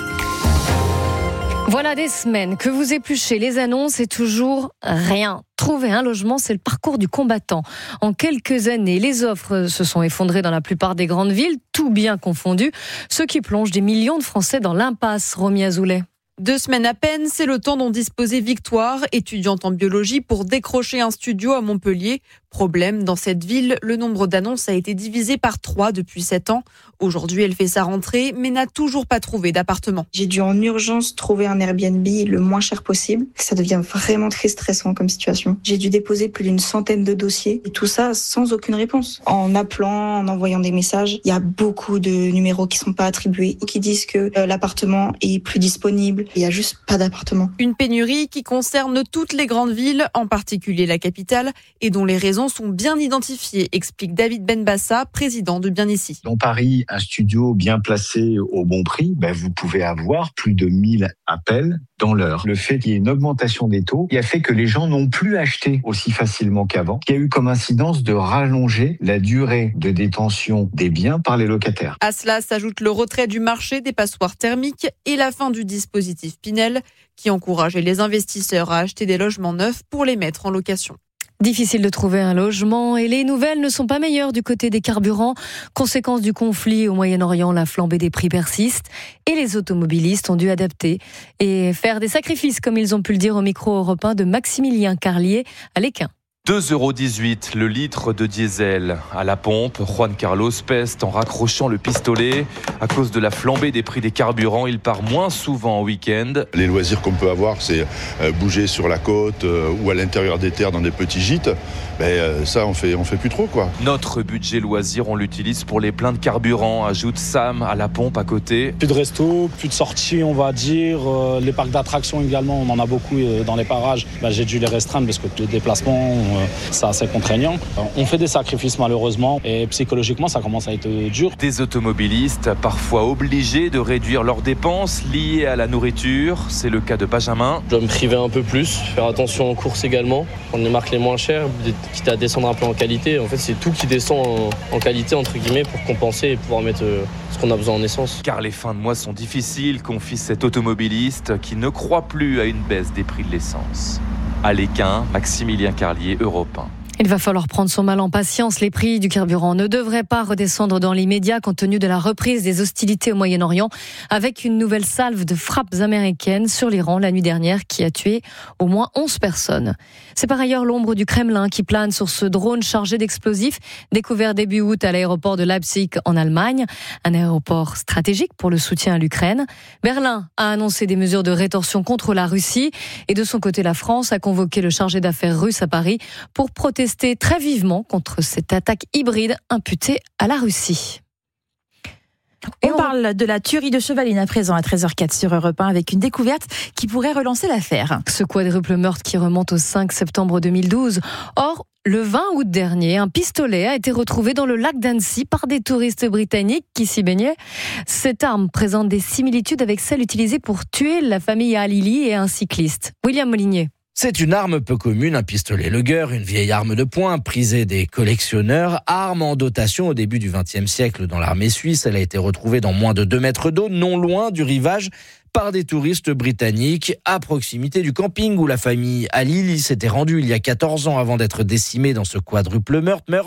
Voilà des semaines que vous épluchez les annonces et toujours rien. Trouver un logement, c'est le parcours du combattant. En quelques années, les offres se sont effondrées dans la plupart des grandes villes, tout bien confondu, ce qui plonge des millions de Français dans l'impasse. Romy Azoulay. Deux semaines à peine, c'est le temps dont disposait Victoire, étudiante en biologie, pour décrocher un studio à Montpellier. Problème, dans cette ville, le nombre d'annonces a été divisé par trois depuis sept ans. Aujourd'hui, elle fait sa rentrée, mais n'a toujours pas trouvé d'appartement. J'ai dû en urgence trouver un Airbnb le moins cher possible. Ça devient vraiment très stressant comme situation. J'ai dû déposer plus d'une centaine de dossiers, et tout ça sans aucune réponse. En appelant, en envoyant des messages, il y a beaucoup de numéros qui sont pas attribués, qui disent que l'appartement est plus disponible. Il y a juste pas d'appartement. Une pénurie qui concerne toutes les grandes villes, en particulier la capitale, et dont les raisons sont bien identifiées, explique David Benbassa, président de Bien Ici. Dans Paris, un studio bien placé au bon prix, ben vous pouvez avoir plus de mille appels dans l'heure. Le fait qu'il y ait une augmentation des taux, il a fait que les gens n'ont plus acheté aussi facilement qu'avant, qui a eu comme incidence de rallonger la durée de détention des biens par les locataires. À cela s'ajoute le retrait du marché des passoires thermiques et la fin du dispositif Pinel, qui encourageait les investisseurs à acheter des logements neufs pour les mettre en location. Difficile de trouver un logement et les nouvelles ne sont pas meilleures du côté des carburants. Conséquence du conflit au Moyen-Orient, la flambée des prix persiste et les automobilistes ont dû adapter et faire des sacrifices, comme ils ont pu le dire au micro européen de Maximilien Carlier à Léquin. deux euros dix-huit le litre de diesel. À la pompe, Juan Carlos peste en raccrochant le pistolet. À cause de la flambée des prix des carburants, il part moins souvent en week-end. Les loisirs qu'on peut avoir, c'est bouger sur la côte ou à l'intérieur des terres dans des petits gîtes. Mais ça, on fait, on fait plus trop, quoi. Notre budget loisir, on l'utilise pour les pleins de carburant, ajoute Sam à la pompe à côté. Plus de resto, plus de sorties, on va dire. Les parcs d'attractions également, on en a beaucoup dans les parages. Ben, j'ai dû les restreindre parce que les déplacements, c'est assez contraignant. On fait des sacrifices malheureusement et psychologiquement, ça commence à être dur. Des automobilistes parfois obligés de réduire leurs dépenses liées à la nourriture. C'est le cas de Benjamin. Je dois me priver un peu plus, faire attention aux courses également, prendre les marques les moins chères, quitte à descendre un peu en qualité. En fait, c'est tout qui descend en, en qualité, entre guillemets, pour compenser et pouvoir mettre euh, ce qu'on a besoin en essence. Car les fins de mois sont difficiles, confie cet automobiliste qui ne croit plus à une baisse des prix de l'essence. À Léquin, Maximilien Carlier, Europe un. Il va falloir prendre son mal en patience. Les prix du carburant ne devraient pas redescendre dans l'immédiat compte tenu de la reprise des hostilités au Moyen-Orient avec une nouvelle salve de frappes américaines sur l'Iran la nuit dernière qui a tué au moins onze personnes. C'est par ailleurs l'ombre du Kremlin qui plane sur ce drone chargé d'explosifs découvert début août à l'aéroport de Leipzig en Allemagne, un aéroport stratégique pour le soutien à l'Ukraine. Berlin a annoncé des mesures de rétorsion contre la Russie et de son côté la France a convoqué le chargé d'affaires russe à Paris pour protester très vivement contre cette attaque hybride imputée à la Russie. On, on parle de la tuerie de Chevaline à présent à treize heures zéro quatre sur Europe un avec une découverte qui pourrait relancer l'affaire. Ce quadruple meurtre qui remonte au cinq septembre deux mille douze. Or, le vingt août dernier, un pistolet a été retrouvé dans le lac d'Annecy par des touristes britanniques qui s'y baignaient. Cette arme présente des similitudes avec celle utilisée pour tuer la famille Halili et un cycliste. William Molinier. C'est une arme peu commune, un pistolet Luger, une vieille arme de poing prisée des collectionneurs, arme en dotation au début du vingtième siècle dans l'armée suisse. Elle a été retrouvée dans moins de deux mètres d'eau, non loin du rivage, par des touristes britanniques à proximité du camping où la famille Halili s'était rendue il y a quatorze ans avant d'être décimée dans ce quadruple meurtre. meurtre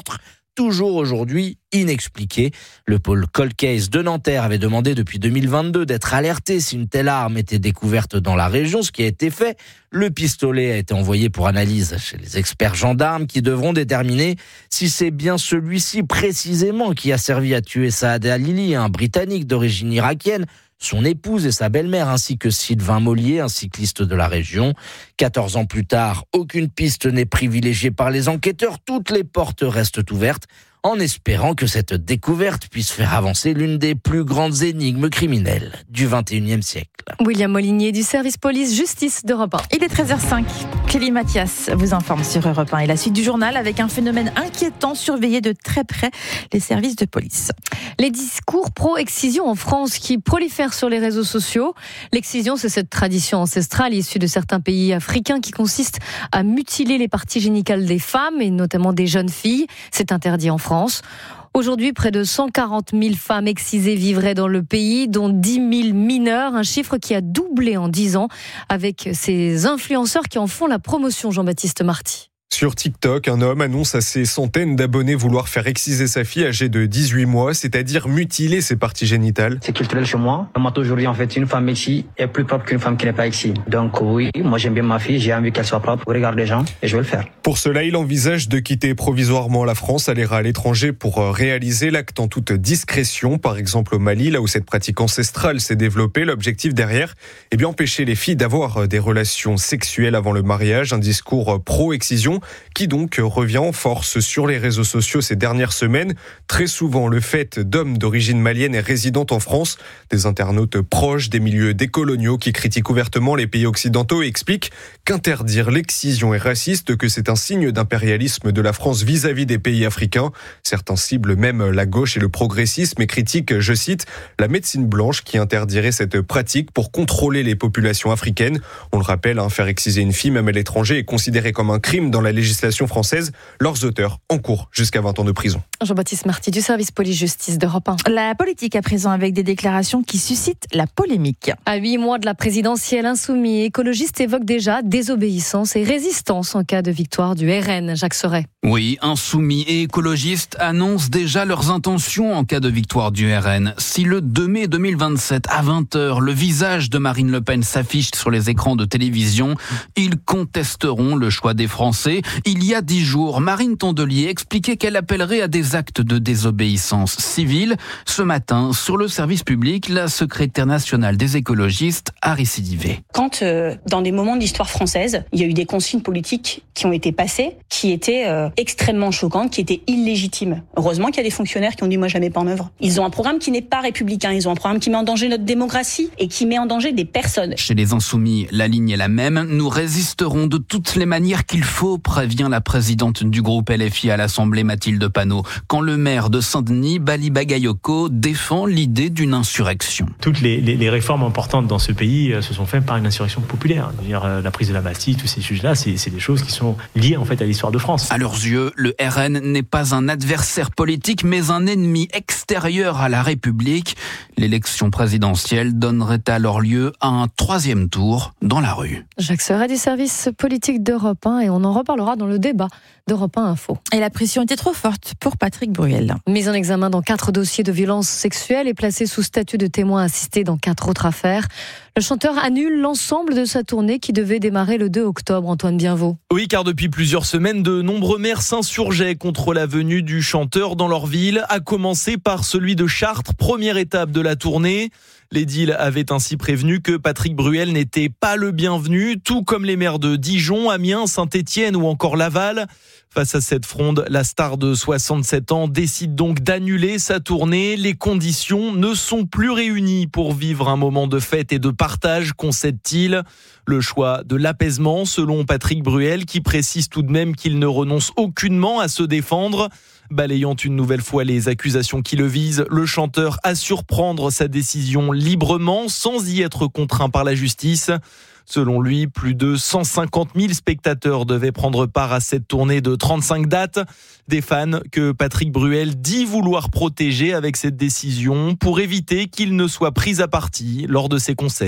toujours aujourd'hui inexpliquée. Le pôle Cold Case de Nanterre avait demandé depuis deux mille vingt-deux d'être alerté si une telle arme était découverte dans la région, ce qui a été fait. Le pistolet a été envoyé pour analyse chez les experts gendarmes qui devront déterminer si c'est bien celui-ci précisément qui a servi à tuer Saad Halili, un Britannique d'origine irakienne, son épouse et sa belle-mère, ainsi que Sylvain Mollier, un cycliste de la région. quatorze ans plus tard, aucune piste n'est privilégiée par les enquêteurs. Toutes les portes restent ouvertes, en espérant que cette découverte puisse faire avancer l'une des plus grandes énigmes criminelles du vingt et unième siècle. William Molinier du service police-justice d'Europe un. Il est treize heures cinq. Clélie Mathias vous informe sur Europe un et la suite du journal avec un phénomène inquiétant surveillé de très près les services de police. Les discours pro-excision en France qui prolifèrent sur les réseaux sociaux. L'excision, c'est cette tradition ancestrale issue de certains pays africains qui consiste à mutiler les parties génitales des femmes et notamment des jeunes filles. C'est interdit en France. Aujourd'hui, près de cent quarante mille femmes excisées vivraient dans le pays, dont dix mille mineurs, un chiffre qui a doublé en dix ans avec ces influenceurs qui en font la promotion, Jean-Baptiste Marty. Sur TikTok, un homme annonce à ses centaines d'abonnés vouloir faire exciser sa fille âgée de dix-huit mois, c'est-à-dire mutiler ses parties génitales. C'est culturel chez moi. Moi, aujourd'hui, en fait, une femme excie est plus propre qu'une femme qui n'est pas excie. Donc oui, moi j'aime bien ma fille, j'ai envie qu'elle soit propre, regarde les gens, et je vais le faire. Pour cela, il envisage de quitter provisoirement la France, aller à l'étranger pour réaliser l'acte en toute discrétion, par exemple au Mali, là où cette pratique ancestrale s'est développée. L'objectif derrière, eh bien, empêcher les filles d'avoir des relations sexuelles avant le mariage, un discours pro-excision qui donc revient en force sur les réseaux sociaux ces dernières semaines. Très souvent, le fait d'hommes d'origine malienne et résidant en France, des internautes proches des milieux décoloniaux qui critiquent ouvertement les pays occidentaux et expliquent qu'interdire l'excision est raciste, que c'est un signe d'impérialisme de la France vis-à-vis des pays africains. Certains ciblent même la gauche et le progressisme et critiquent, je cite, la médecine blanche qui interdirait cette pratique pour contrôler les populations africaines. On le rappelle, hein, faire exciser une fille, même à l'étranger, est considéré comme un crime dans la législation française. Leurs auteurs encourent jusqu'à vingt ans de prison. Jean-Baptiste Marty du service police-justice d'Europe un. La politique à présent avec des déclarations qui suscitent la polémique. À huit mois de la présidentielle, insoumis et écologistes évoquent déjà désobéissance et résistance en cas de victoire du R N. Jacques Serret. Oui, insoumis et écologistes annoncent déjà leurs intentions en cas de victoire du R N. Si le deux mai deux mille vingt-sept à vingt heures, le visage de Marine Le Pen s'affiche sur les écrans de télévision, ils contesteront le choix des Français. Il y a dix jours, Marine Tondelier expliquait qu'elle appellerait à des actes de désobéissance civile. Ce matin, sur le service public, la secrétaire nationale des écologistes a récidivé. Quand, euh, dans des moments de l'histoire française, il y a eu des consignes politiques qui ont été passées, qui étaient euh, extrêmement choquantes, qui étaient illégitimes. Heureusement qu'il y a des fonctionnaires qui ont dit « moi, je la mets pas en œuvre ». Ils ont un programme qui n'est pas républicain, ils ont un programme qui met en danger notre démocratie et qui met en danger des personnes. Chez les Insoumis, la ligne est la même. Nous résisterons de toutes les manières qu'il faut, prévient la présidente du groupe L F I à l'Assemblée, Mathilde Panot, quand le maire de Saint-Denis, Bali Bagayoko, défend l'idée d'une insurrection. Toutes les, les, les réformes importantes dans ce pays se sont faites par une insurrection populaire. Je veux dire, la prise de la Bastille, tous ces sujets-là, c'est, c'est des choses qui sont liées en fait à l'histoire de France. À leurs yeux, le R N n'est pas un adversaire politique, mais un ennemi extérieur à la République. L'élection présidentielle donnerait alors lieu à un troisième tour dans la rue. Jacques Serret du service politique d'Europe un et on en reparlera dans le débat d'Europe un Info. Et la pression était trop forte pour Patrick Bruel. Mis en examen dans quatre dossiers de violences sexuelles et placé sous statut de témoin assisté dans quatre autres affaires, le chanteur annule l'ensemble de sa tournée qui devait démarrer le deux octobre. Antoine Bienvaux. Oui, car depuis plusieurs semaines, de nombreux maires s'insurgeaient contre la venue du chanteur dans leur ville, à commencer par celui de Chartres, première étape de la tournée. L'édile avait ainsi prévenu que Patrick Bruel n'était pas le bienvenu, tout comme les maires de Dijon, Amiens, Saint-Étienne ou encore Laval. Face à cette fronde, la star de soixante-sept ans décide donc d'annuler sa tournée. Les conditions ne sont plus réunies pour vivre un moment de fête et de partage, concède-t-il. Le choix de l'apaisement, selon Patrick Bruel, qui précise tout de même qu'il ne renonce aucunement à se défendre. Balayant une nouvelle fois les accusations qui le visent, le chanteur assure prendre sa décision librement, sans y être contraint par la justice. Selon lui, plus de cent cinquante mille spectateurs devaient prendre part à cette tournée de trente-cinq dates. Des fans que Patrick Bruel dit vouloir protéger avec cette décision pour éviter qu'il ne soit pris à partie lors de ses concerts.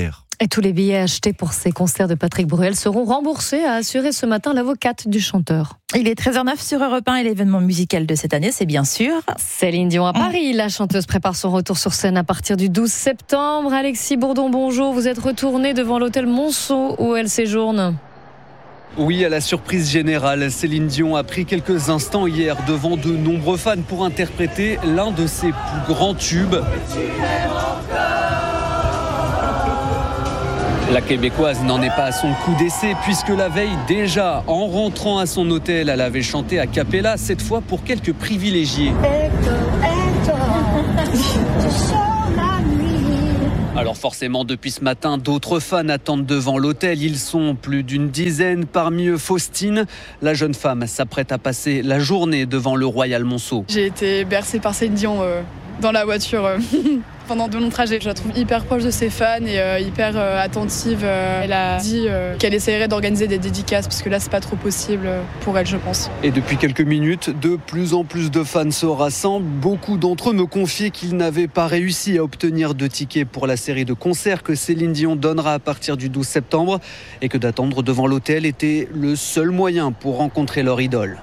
Et tous les billets achetés pour ces concerts de Patrick Bruel seront remboursés, a assuré ce matin l'avocate du chanteur. Il est treize heures zéro neuf sur Europe un et l'événement musical de cette année, c'est bien sûr Céline Dion à Paris. La chanteuse prépare son retour sur scène à partir du douze septembre. Alexis Bourdon, bonjour. Vous êtes retourné devant l'hôtel Monceau où elle séjourne. Oui, à la surprise générale, Céline Dion a pris quelques instants hier devant de nombreux fans pour interpréter l'un de ses plus grands tubes. La Québécoise n'en est pas à son coup d'essai puisque la veille déjà, en rentrant à son hôtel, elle avait chanté a cappella, cette fois pour quelques privilégiés. Alors forcément, depuis ce matin, d'autres fans attendent devant l'hôtel. Ils sont plus d'une dizaine, parmi eux Faustine. La jeune femme s'apprête à passer la journée devant le Royal Monceau. J'ai été bercée par Céline Dion euh, dans la voiture euh, pendant de longs trajets. Je la trouve hyper proche de ses fans et euh, hyper euh, attentive. Euh, elle a dit euh, qu'elle essaierait d'organiser des dédicaces parce que là, c'est pas trop possible pour elle, je pense. Et depuis quelques minutes, de plus en plus de fans se rassemblent. Beaucoup d'entre eux me confiaient qu'ils n'avaient pas réussi à obtenir de tickets pour la série de concerts que Céline Dion donnera à partir du douze septembre et que d'attendre devant l'hôtel était le seul moyen pour rencontrer leur idole.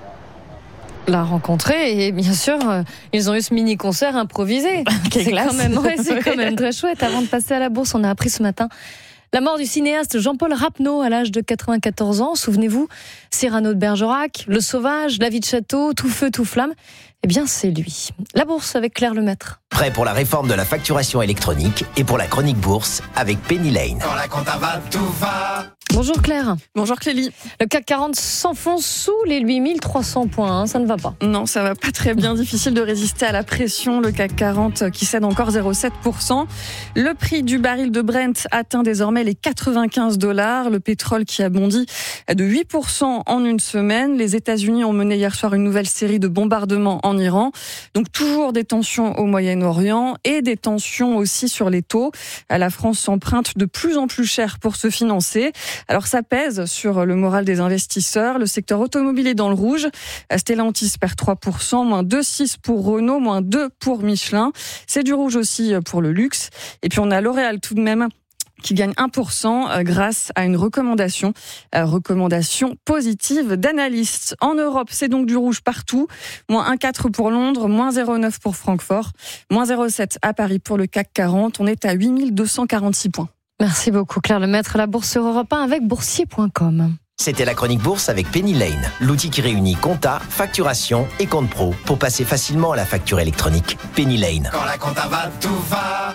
La rencontrer et bien sûr euh, ils ont eu ce mini concert improvisé. c'est quand même, ouais, c'est quand même très chouette. Avant de passer à la bourse, on a appris ce matin la mort du cinéaste Jean-Paul Rapneau à l'âge de quatre-vingt-quatorze ans. Souvenez-vous, Cyrano de Bergerac, Le Sauvage, La vie de château, Tout feu, tout flamme. Eh bien, c'est lui. La bourse avec Claire Lemaître. Prêt pour la réforme de la facturation électronique et pour la chronique bourse avec Penny Lane. Quand la compta va, tout va. Bonjour Claire. Bonjour Clélie. Le C A C quarante s'enfonce sous les huit mille trois cents points, hein, ça ne va pas. Non, ça va pas très bien, difficile de résister à la pression. Le C A C quarante qui cède encore zéro virgule sept pour cent. Le prix du baril de Brent atteint désormais les quatre-vingt-quinze dollars. Le pétrole qui a bondi de huit pour cent en une semaine. Les États-Unis ont mené hier soir une nouvelle série de bombardements en Iran. Donc toujours des tensions au Moyen-Orient et des tensions aussi sur les taux. La France s'emprunte de plus en plus cher pour se financer. Alors ça pèse sur le moral des investisseurs. Le secteur automobile est dans le rouge. Stellantis perd trois pour cent, moins deux virgule six pour Renault, moins deux pour Michelin. C'est du rouge aussi pour le luxe. Et puis on a L'Oréal tout de même qui gagne un pour cent grâce à une recommandation, recommandation positive d'analystes. En Europe, c'est donc du rouge partout. Moins un virgule quatre pour Londres, moins zéro virgule neuf pour Francfort, moins zéro virgule sept à Paris pour le C A C quarante. On est à huit mille deux cent quarante-six points. Merci beaucoup Claire Lemaître, la bourse sur Europe un avec boursier point com. C'était la chronique bourse avec Penny Lane, l'outil qui réunit compta, facturation et compte pro pour passer facilement à la facture électronique. Penny Lane. Quand la compta va, tout va.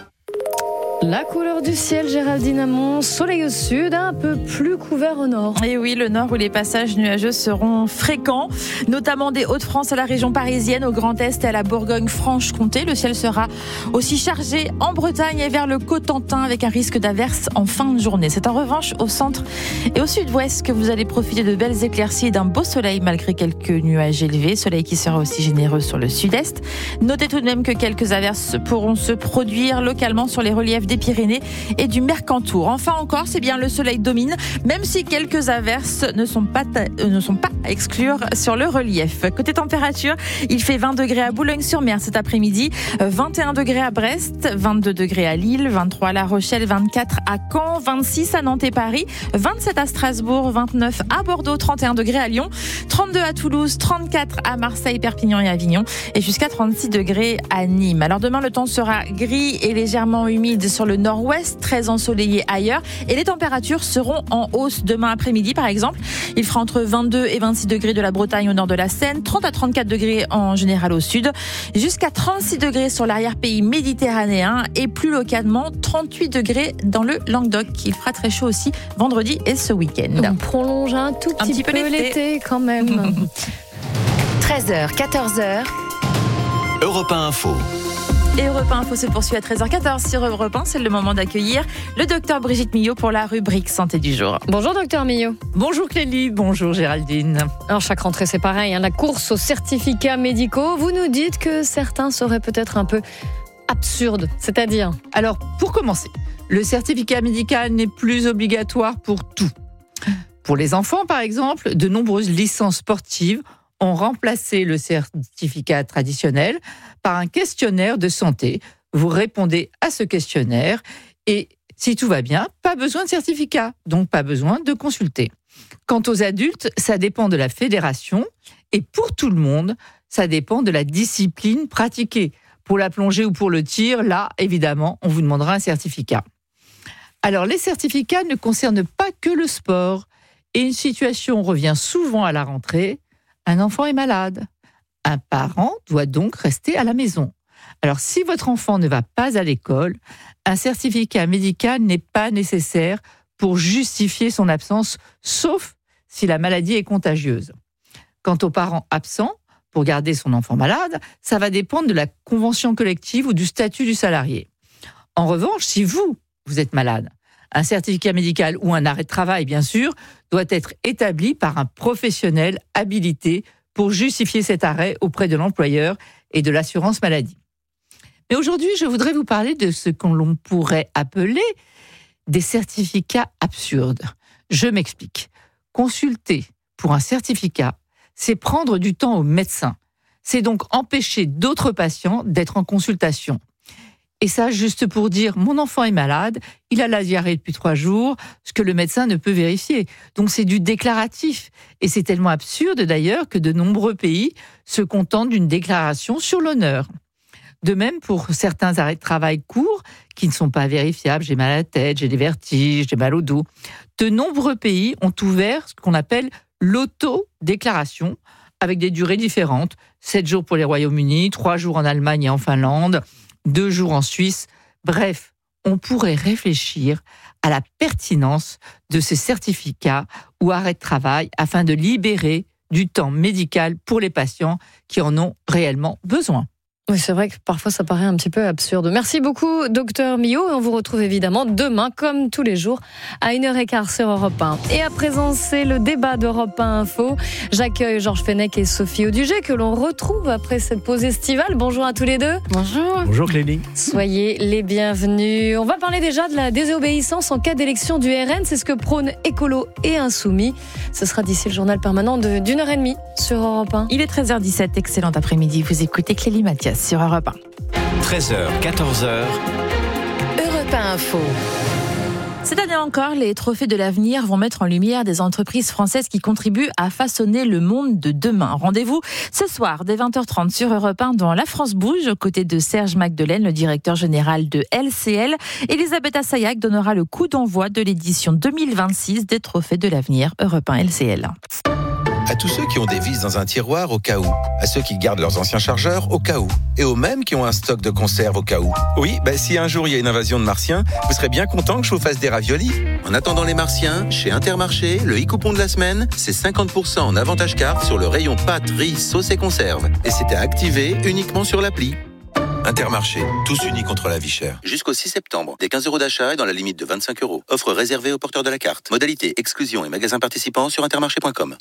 La couleur du ciel, Géraldine Amont, soleil au sud, un peu plus couvert au nord. Et oui, le nord où les passages nuageux seront fréquents, notamment des Hauts-de-France à la région parisienne, au Grand Est et à la Bourgogne-Franche-Comté. Le ciel sera aussi chargé en Bretagne et vers le Cotentin avec un risque d'averse en fin de journée. C'est en revanche au centre et au sud-ouest que vous allez profiter de belles éclaircies et d'un beau soleil malgré quelques nuages élevés. Soleil qui sera aussi généreux sur le sud-est. Notez tout de même que quelques averses pourront se produire localement sur les reliefs des Pyrénées et du Mercantour. Enfin encore, c'est bien le soleil domine, même si quelques averses ne sont pas, euh, ne sont pas à exclure sur le relief. Côté température, il fait vingt degrés à Boulogne-sur-Mer cet après-midi, vingt et un degrés à Brest, vingt-deux degrés à Lille, vingt-trois à La Rochelle, vingt-quatre à Caen, vingt-six à Nantes et Paris, vingt-sept à Strasbourg, vingt-neuf à Bordeaux, trente et un degrés à Lyon, trente-deux à Toulouse, trente-quatre à Marseille, Perpignan et Avignon et jusqu'à trente-six degrés à Nîmes. Alors demain, le temps sera gris et légèrement humide sur le nord-ouest, très ensoleillé ailleurs et les températures seront en hausse demain après-midi par exemple. Il fera entre vingt-deux et vingt-six degrés de la Bretagne au nord de la Seine, trente à trente-quatre degrés en général au sud, jusqu'à trente-six degrés sur l'arrière-pays méditerranéen et plus localement trente-huit degrés dans le Languedoc. Il fera très chaud aussi vendredi et ce week-end. On prolonge un tout petit, un petit peu, peu l'été quand même. treize heures, quatorze heures. Europe un Info. Et Europe un Info se poursuit à treize heures quatorze sur Europe un. C'est le moment d'accueillir le docteur Brigitte Millot pour la rubrique Santé du jour. Bonjour docteur Millot. Bonjour Clélie, bonjour Géraldine. Alors chaque rentrée c'est pareil, hein, la course aux certificats médicaux. Vous nous dites que certains seraient peut-être un peu absurdes, c'est-à-dire ? Alors pour commencer, le certificat médical n'est plus obligatoire pour tout. Pour les enfants par exemple, de nombreuses licences sportives ont remplacé le certificat traditionnel par un questionnaire de santé. Vous répondez à ce questionnaire et Si tout va bien, pas besoin de certificat, donc pas besoin de consulter. Quant aux adultes, ça dépend de la fédération et pour tout le monde, ça dépend de la discipline pratiquée. Pour la plongée ou pour le tir, là, évidemment, on vous demandera un certificat. Alors, les certificats ne concernent pas que le sport. Et une situation revient souvent à la rentrée. Un enfant est malade. Un parent doit donc rester à la maison. Alors, si votre enfant ne va pas à l'école, un certificat médical n'est pas nécessaire pour justifier son absence, sauf si la maladie est contagieuse. Quant aux parents absents, pour garder son enfant malade, ça va dépendre de la convention collective ou du statut du salarié. En revanche, si vous, vous êtes malade, un certificat médical ou un arrêt de travail, bien sûr, doit être établi par un professionnel habilité pour justifier cet arrêt auprès de l'employeur et de l'assurance maladie. Mais aujourd'hui, je voudrais vous parler de ce que l'on pourrait appeler des certificats absurdes. Je m'explique. Consulter pour un certificat, c'est prendre du temps au médecin. C'est donc empêcher d'autres patients d'être en consultation. Et ça, juste pour dire, mon enfant est malade, il a la diarrhée depuis trois jours, ce que le médecin ne peut vérifier. Donc c'est du déclaratif. Et c'est tellement absurde d'ailleurs que de nombreux pays se contentent d'une déclaration sur l'honneur. De même pour certains arrêts de travail courts qui ne sont pas vérifiables. J'ai mal à la tête, j'ai des vertiges, j'ai mal au dos. De nombreux pays ont ouvert ce qu'on appelle l'auto-déclaration avec des durées différentes. sept jours pour les Royaumes-Unis, trois jours en Allemagne et en Finlande, deux jours en Suisse. Bref, on pourrait réfléchir à la pertinence de ces certificats ou arrêts de travail afin de libérer du temps médical pour les patients qui en ont réellement besoin. Oui, c'est vrai que parfois ça paraît un petit peu absurde. Merci beaucoup, docteur Millot. Et on vous retrouve évidemment demain, comme tous les jours, à une heure quinze sur Europe un. Et à présent, c'est le débat d'Europe un Info. J'accueille Georges Fenech et Sophie Audugé, que l'on retrouve après cette pause estivale. Bonjour à tous les deux. Bonjour. Bonjour Clélie. Soyez les bienvenus. On va parler déjà de la désobéissance en cas d'élection du R N. C'est ce que prônent Écolo et Insoumis. Ce sera d'ici le journal permanent de, d'une heure et demie sur Europe un. Il est treize heures dix-sept. Excellent après-midi. Vous écoutez Clélie Mathias sur Europe un. treize heures, quatorze heures. Europe un Info. Cette année encore, les trophées de l'avenir vont mettre en lumière des entreprises françaises qui contribuent à façonner le monde de demain. Rendez-vous ce soir dès vingt heures trente sur Europe un dans La France Bouge, aux côtés de Serge Magdelaine, le directeur général de L C L. Elisabeth Assayag donnera le coup d'envoi de l'édition deux mille vingt-six des trophées de l'avenir Europe un L C L. À tous ceux qui ont des vis dans un tiroir au cas où, à ceux qui gardent leurs anciens chargeurs au cas où, et aux mêmes qui ont un stock de conserve au cas où. Oui, bah, si un jour il y a une invasion de martiens, vous serez bien content que je vous fasse des raviolis. En attendant les martiens, chez Intermarché, le e-coupon de la semaine, c'est cinquante pour cent en avantage carte sur le rayon pâtes, riz, sauce et conserve. Et c'était activé uniquement sur l'appli. Intermarché, tous unis contre la vie chère. Jusqu'au six septembre, des quinze euros d'achat et dans la limite de vingt-cinq euros. Offre réservée aux porteurs de la carte. Modalité, exclusion et magasins participants sur intermarché point com.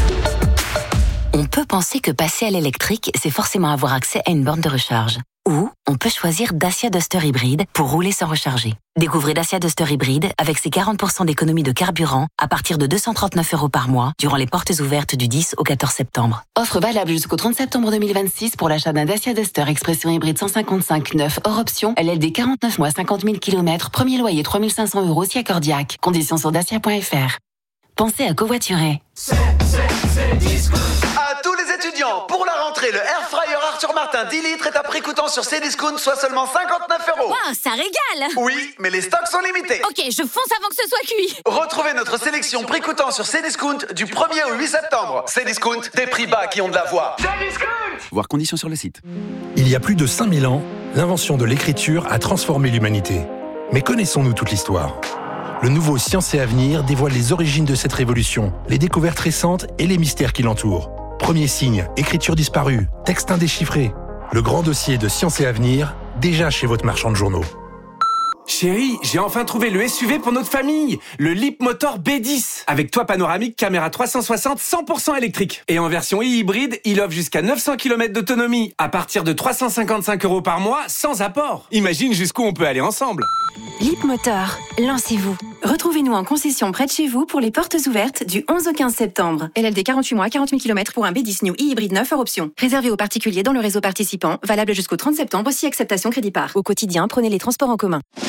On peut penser que passer à l'électrique, c'est forcément avoir accès à une borne de recharge. Ou on peut choisir Dacia Duster Hybride pour rouler sans recharger. Découvrez Dacia Duster Hybride avec ses quarante pour cent d'économie de carburant à partir de deux cent trente-neuf euros par mois durant les portes ouvertes du dix au quatorze septembre. Offre valable jusqu'au trente septembre deux mille vingt-six pour l'achat d'un Dacia Duster Expression Hybride cent cinquante-cinq neuf hors option, L L D quarante-neuf mois cinquante mille kilomètres, premier loyer trois mille cinq cents euros si accordiaque. Conditions sur dacia point f r. Pensez à covoiturer. C'est, c'est, c'est Discount. À tous les étudiants, pour la rentrée, le Air Fryer Arthur Martin dix litres est à prix coûtant sur Cdiscount, soit seulement cinquante-neuf euros. Wow, ça régale. Oui, mais les stocks sont limités. Ok, je fonce avant que ce soit cuit. Retrouvez notre sélection prix coûtant sur Cdiscount du premier au huit septembre. Cdiscount, des prix bas qui ont de la voix. Cdiscount. Voir conditions sur le site. Il y a plus de cinq mille ans, l'invention de l'écriture a transformé l'humanité. Mais connaissons-nous toute l'histoire ? Le nouveau Science et Avenir dévoile les origines de cette révolution, les découvertes récentes et les mystères qui l'entourent. Premier signe, écriture disparue, texte indéchiffré. Le grand dossier de Science et Avenir, déjà chez votre marchand de journaux. Chérie, j'ai enfin trouvé le S U V pour notre famille, le Leapmotor B dix, avec toit panoramique, caméra trois cent soixante, cent pour cent électrique. Et en version e-hybride, il offre jusqu'à neuf cents kilomètres d'autonomie, à partir de trois cent cinquante-cinq euros par mois, sans apport. Imagine jusqu'où on peut aller ensemble. Leapmotor, lancez-vous. Retrouvez-nous en concession près de chez vous pour les portes ouvertes du onze au quinze septembre. L L D quarante-huit mois, quarante mille kilomètres pour un B dix New e-hybride neuf hors option. Réservé aux particuliers dans le réseau participant, valable jusqu'au trente septembre si acceptation crédit par. Au quotidien, prenez les transports en commun.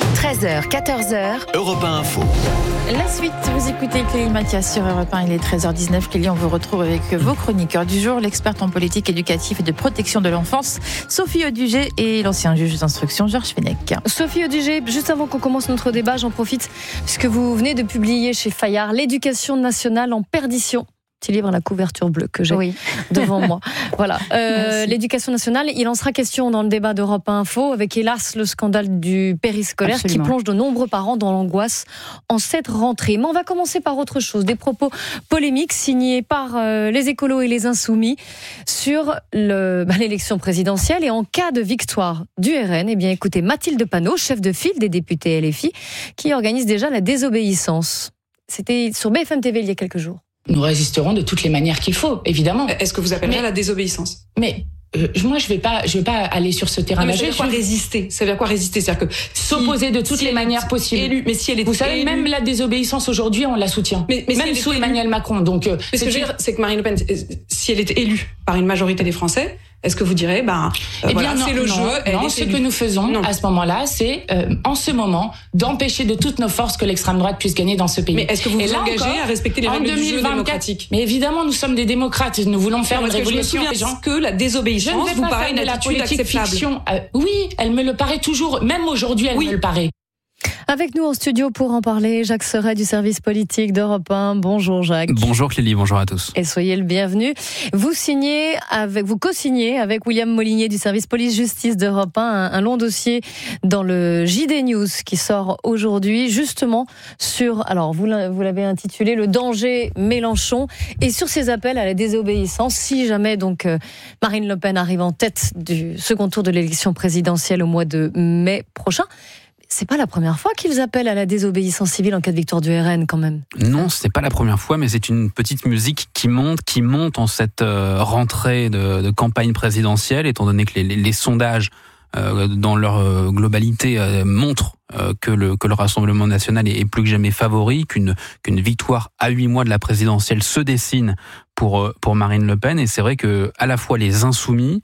treize heures, quatorze heures. Europe un Info. La suite, vous écoutez Clélie Mathias sur Europe un, il est treize heures dix-neuf. Clélie, on vous retrouve avec vos chroniqueurs du jour, l'experte en politique éducative et de protection de l'enfance, Sophie Audugé, et l'ancien juge d'instruction, Georges Fenech. Sophie Audugé, juste avant qu'on commence notre débat, j'en profite, puisque vous venez de publier chez Fayard l'éducation nationale en perdition. Petit livre à la couverture bleue que j'ai oui. devant moi. Voilà. Euh, l'éducation nationale, il en sera question dans le débat d'Europe un Info, avec hélas le scandale du périscolaire Absolument. Qui plonge de nombreux parents dans l'angoisse en cette rentrée. Mais on va commencer par autre chose. Des propos polémiques signés par euh, les écolos et les insoumis sur le, bah, l'élection présidentielle. Et en cas de victoire du R N, eh bien, écoutez, Mathilde Panot, chef de file des députés L F I, qui organise déjà la désobéissance. C'était sur B F M T V il y a quelques jours. Nous résisterons de toutes les manières qu'il faut, évidemment. Est-ce que vous appellerez mais, la désobéissance ? Mais euh, moi, je vais pas, je vais pas aller sur ce terrain-là. Ça veut dire quoi résister ? Ça veut dire quoi résister ? C'est-à-dire que s'opposer de toutes si les manières possibles. Élue, mais si elle est vous savez, élue... même la désobéissance aujourd'hui, on la soutient. Mais, mais même si sous élue... Emmanuel Macron. Donc, euh, mais ce que je veux dire, c'est que Marine Le Pen, si elle est élue par une majorité des Français. Est-ce que vous direz, ben, euh, eh voilà, non, c'est le non, jeu. Elle non, est ce élue. que nous faisons non. à ce moment-là, c'est, euh, en ce moment, d'empêcher de toutes nos forces que l'extrême droite puisse gagner dans ce pays. Mais est-ce que vous Et vous là engagez encore, à respecter les règles du jeu démocratique ? Mais évidemment, nous sommes des démocrates. Nous voulons faire non, une révolution. Je me souviens que la désobéissance vous paraît une attitude acceptable. Euh, oui, elle me le paraît toujours. Même aujourd'hui, elle oui. me le paraît. Avec nous en studio pour en parler, Jacques Serret du service politique d'Europe un. Bonjour Jacques. Bonjour Clélie, bonjour à tous. Et soyez le bienvenu. Vous signez avec, vous co-signez avec William Molinier du service police-justice d'Europe un un, un long dossier dans le J D News qui sort aujourd'hui justement sur, alors vous l'avez intitulé le danger Mélenchon et sur ses appels à la désobéissance si jamais donc euh, Marine Le Pen arrive en tête du second tour de l'élection présidentielle au mois de mai prochain. C'est pas la première fois qu'ils appellent à la désobéissance civile en cas de victoire du R N, quand même. Non, c'est pas la première fois, mais c'est une petite musique qui monte, qui monte en cette euh, rentrée de, de campagne présidentielle, étant donné que les, les, les sondages, euh, dans leur euh, globalité, euh, montrent euh, que, le, que le Rassemblement national est, est plus que jamais favori, qu'une, qu'une victoire à huit mois de la présidentielle se dessine pour, euh, pour Marine Le Pen. Et c'est vrai que à la fois les insoumis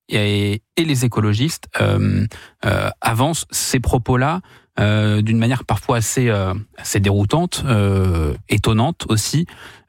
et, et les écologistes euh, euh, avancent ces propos-là euh, d'une manière parfois assez, euh, assez déroutante, euh, étonnante aussi,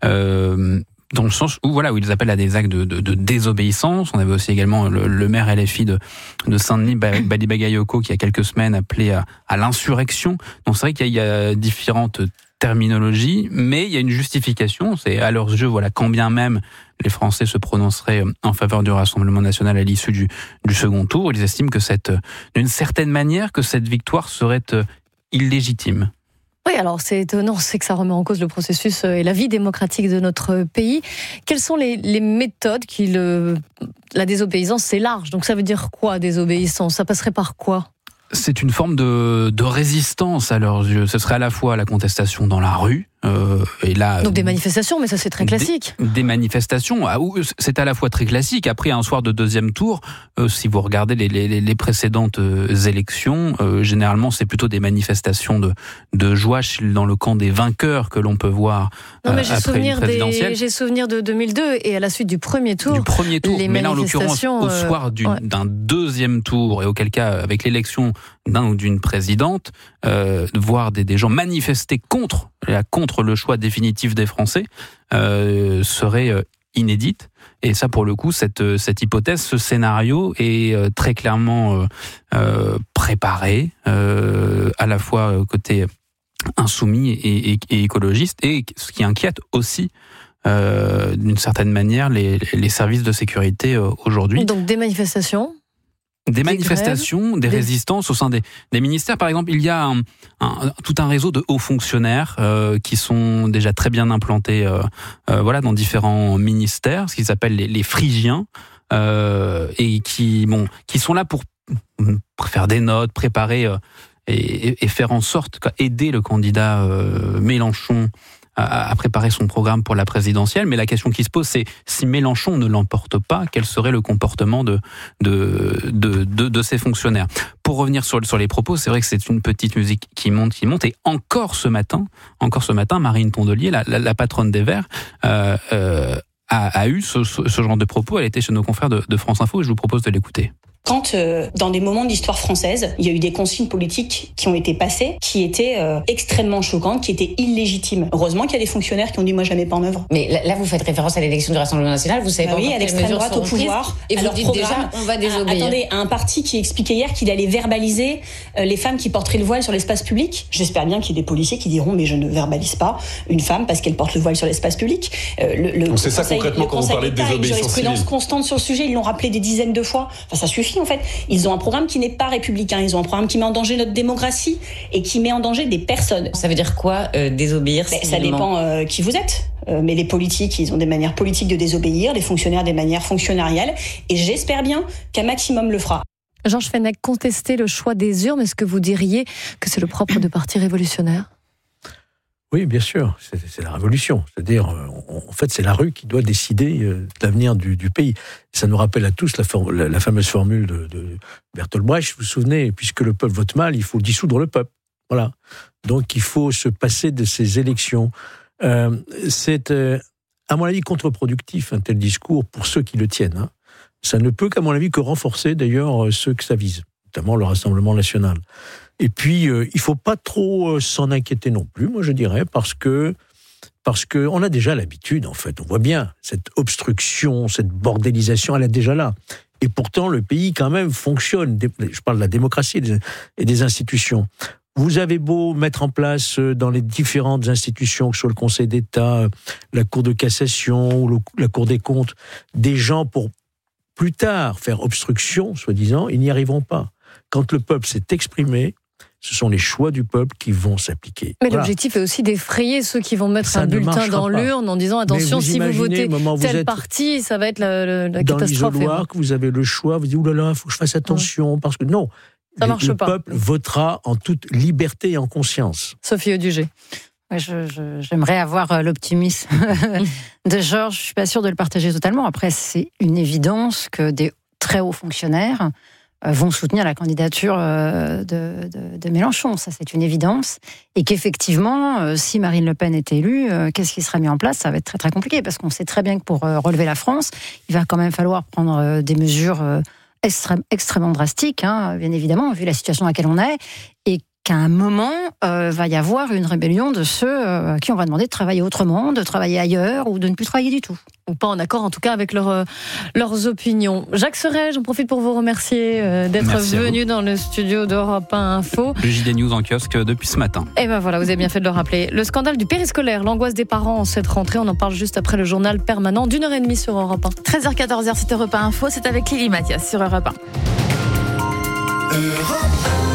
euh, dans le sens où, voilà, où ils appellent à des actes de, de, de désobéissance. On avait aussi également le, le maire L F I de, de Saint-Denis, Bali Bagayoko, qui il y a quelques semaines appelé à, à l'insurrection. Donc c'est vrai qu'il y a, il y a différentes terminologies, mais il y a une justification. C'est à leur jeu, voilà, quand bien même les Français se prononceraient en faveur du Rassemblement national à l'issue du, du second tour, ils estiment que cette, d'une certaine manière, que cette victoire serait illégitime. Oui, alors c'est étonnant, c'est que ça remet en cause le processus et la vie démocratique de notre pays. Quelles sont les, les méthodes qui le... La désobéissance, c'est large, donc ça veut dire quoi, désobéissance ? Ça passerait par quoi ? C'est une forme de, de résistance à leurs yeux. Ce serait à la fois la contestation dans la rue, euh, et là, donc des manifestations, mais ça c'est très classique. Des, des manifestations, ah, c'est à la fois très classique. Après un soir de deuxième tour, euh, si vous regardez les, les, les précédentes euh, élections, euh, généralement c'est plutôt des manifestations de, de joie dans le camp des vainqueurs que l'on peut voir euh, non, mais j'ai après souvenir une présidentielle. Des, j'ai souvenir de deux mille deux et à la suite du premier tour. Du premier tour, les mais là en l'occurrence au euh, soir d'une, ouais. d'un deuxième tour et auquel cas avec l'élection d'un ou d'une présidente, euh, voir des, des gens manifester contre, contre le choix définitif des Français euh, serait euh, inédite. Et ça, pour le coup, cette, cette hypothèse, ce scénario est euh, très clairement euh, euh, préparé, euh, à la fois côté insoumis et, et, et écologiste, et ce qui inquiète aussi euh, d'une certaine manière les, les services de sécurité euh, aujourd'hui. Donc des manifestations Des, des manifestations, grèves, des, des résistances au sein des, des ministères. Par exemple, il y a un, un, tout un réseau de hauts fonctionnaires euh, qui sont déjà très bien implantés euh, euh, voilà, dans différents ministères, ce qu'ils appellent les, les phrygiens, euh, et qui, bon, qui sont là pour faire des notes, préparer euh, et, et faire en sorte, aider le candidat euh, Mélenchon à, à préparer son programme pour la présidentielle. Mais la question qui se pose, c'est si Mélenchon ne l'emporte pas, quel serait le comportement de, de, de, de, de ces fonctionnaires ? Pour revenir sur, sur les propos, c'est vrai que c'est une petite musique qui monte, qui monte. Et encore ce matin, encore ce matin, Marine Tondelier, la, la, la patronne des Verts, euh, euh, a, a eu ce, ce, ce genre de propos. Elle était chez nos confrères de, de France Info et je vous propose de l'écouter. Quand, euh, dans des moments de l'histoire française, il y a eu des consignes politiques qui ont été passées, qui étaient euh, extrêmement choquantes, qui étaient illégitimes. Heureusement qu'il y a des fonctionnaires qui ont dit « moi, je la mets pas en œuvre ». Mais là, vous faites référence à l'élection du Rassemblement national, vous savez bah pas oui, encore à quelles l'extrême mesures droite au seront pouvoir. prises, et vous Alors, dites programme, déjà, on va désobéir. À, attendez, à un parti qui expliquait hier qu'il allait verbaliser euh, les femmes qui porteraient le voile sur l'espace public. J'espère bien qu'il y ait des policiers qui diront « mais je ne verbalise pas une femme parce qu'elle porte le voile sur l'espace public ». Euh, le, le Donc c'est ça conseil, concrètement quand vous parlez de désobéissance civile. Jurisprudence constante sur le sujet, ils l'ont rappelé des dizaines de fois. Enfin, ça suffit en fait. Ils ont un programme qui n'est pas républicain. Ils ont un programme qui met en danger notre démocratie et qui met en danger des personnes. Ça veut dire quoi, euh, désobéir ben, Ça dépend euh, qui vous êtes. Euh, mais les politiques, ils ont des manières politiques de désobéir, les fonctionnaires des manières fonctionnariales. Et j'espère bien qu'un maximum le fera. Georges Fenech, contester le choix des urnes, est-ce que vous diriez que c'est le propre de partis révolutionnaires ? Oui, bien sûr, c'est, c'est la révolution. C'est-à-dire, on, en fait, c'est la rue qui doit décider euh, de l'avenir du, du pays. Ça nous rappelle à tous la, for- la, la fameuse formule de, de Bertolt Brecht, vous vous souvenez, puisque le peuple vote mal, il faut dissoudre le peuple. Voilà. Donc, il faut se passer de ces élections. Euh, c'est, euh, à mon avis, contre-productif, un tel discours, pour ceux qui le tiennent. Hein. Ça ne peut, qu'à mon avis, que renforcer, d'ailleurs, ceux que ça vise, notamment le Rassemblement national. Et puis, euh, il ne faut pas trop euh, s'en inquiéter non plus, moi je dirais, parce que parce que on a déjà l'habitude, en fait. On voit bien cette obstruction, cette bordélisation, elle est déjà là. Et pourtant, le pays, quand même, fonctionne. Je parle de la démocratie et des institutions. Vous avez beau mettre en place dans les différentes institutions, que ce soit le Conseil d'État, la Cour de cassation ou le, la Cour des comptes, des gens pour plus tard faire obstruction, soi-disant, ils n'y arriveront pas. Quand le peuple s'est exprimé, ce sont les choix du peuple qui vont s'appliquer. Mais voilà. L'objectif est aussi d'effrayer ceux qui vont mettre ça un bulletin dans pas. l'urne en disant attention, vous si vous votez tel vous parti, ça va être la, la, la dans catastrophe. Dans l'isoloir, que vous avez le choix, vous dites oulala, il faut que je fasse attention, ouais. parce que non, ça marche le pas. peuple votera en toute liberté et en conscience. Sophie Audugé. Je, je, j'aimerais avoir l'optimisme de Georges. Je ne suis pas sûre de le partager totalement. Après, c'est une évidence que des très hauts fonctionnaires vont soutenir la candidature de, de, de Mélenchon. Ça, c'est une évidence. Et qu'effectivement, si Marine Le Pen est élue, qu'est-ce qui sera mis en place ? Ça va être très, très compliqué, parce qu'on sait très bien que pour relever la France, il va quand même falloir prendre des mesures extrême, extrêmement drastiques, hein, bien évidemment, vu la situation à laquelle on est, et qu'à un moment, euh, va y avoir une rébellion de ceux euh, à qui on va demander de travailler autrement, de travailler ailleurs ou de ne plus travailler du tout. Ou pas en accord, en tout cas, avec leur, euh, leurs opinions. Jacques Serret, j'en profite pour vous remercier euh, d'être Merci venu dans le studio d'Europe un Info. Le J D News en kiosque depuis ce matin. Et ben voilà, vous avez bien fait de le rappeler. Le scandale du périscolaire, l'angoisse des parents en cette rentrée, on en parle juste après le journal permanent d'une heure et demie sur Europe un. treize heures quatorze heures, c'est Europe un Info, c'est avec Lily Mathias sur Europe un. Europe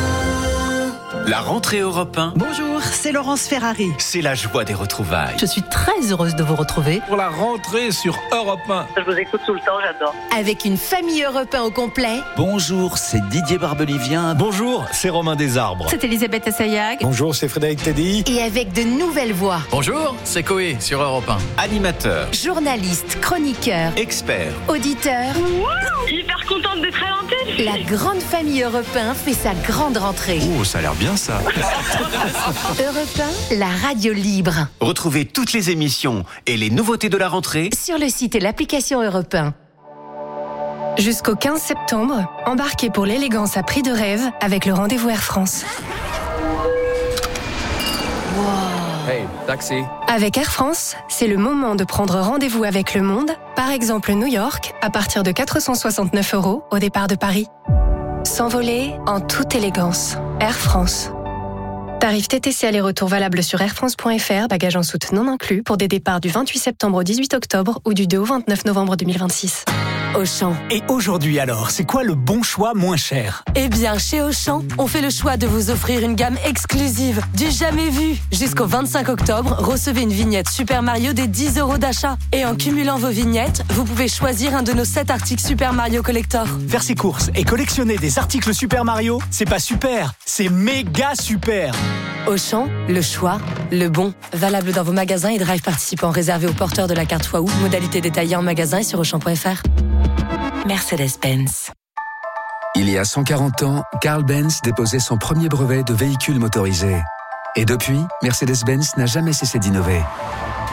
La rentrée Europe un. Bonjour, c'est Laurence Ferrari. C'est la joie des retrouvailles. Je suis très heureuse de vous retrouver. Pour la rentrée sur Europe un. Je vous écoute tout le temps, j'adore. Avec une famille Europe un au complet. Bonjour, c'est Didier Barbelivien. Bonjour, c'est Romain Desarbres. C'est Elisabeth Assayag. Bonjour, c'est Frédéric Teddy. Et avec de nouvelles voix. Bonjour, c'est Coé sur Europe un. Animateur, journaliste, chroniqueur, expert, auditeur. Wow, hyper contente d'être à l'antenne. La grande famille Europe un fait sa grande rentrée. Oh, ça a l'air bien ça. Europe un, la radio libre. Retrouvez toutes les émissions et les nouveautés de la rentrée sur le site et l'application Europe un. Jusqu'au quinze septembre, embarquez pour l'élégance à prix de rêve avec le rendez-vous Air France. Wow. Hey, taxi. Avec Air France, c'est le moment de prendre rendez-vous avec le monde, par exemple New York, à partir de quatre cent soixante-neuf euros au départ de Paris. S'envoler en toute élégance. Air France. Tarif T T C aller-retour valable sur airfrance point f r, bagages en soute non inclus, pour des départs du vingt-huit septembre au dix-huit octobre ou du deux au vingt-neuf novembre deux mille vingt-six. Auchan. Et aujourd'hui alors, c'est quoi le bon choix moins cher ? Eh bien, chez Auchan, on fait le choix de vous offrir une gamme exclusive, du jamais vu. Jusqu'au vingt-cinq octobre, recevez une vignette Super Mario des dix euros d'achat. Et en cumulant vos vignettes, vous pouvez choisir un de nos sept articles Super Mario Collector. Faire ses courses et collectionner des articles Super Mario, c'est pas super, c'est méga super. Auchan, le choix, le bon. Valable dans vos magasins et drive participants réservés aux porteurs de la carte Waouh. Modalité détaillée en magasin et sur auchan point f r. Mercedes-Benz. Il y a cent quarante ans, Carl Benz déposait son premier brevet de véhicule motorisé. Et depuis, Mercedes-Benz n'a jamais cessé d'innover.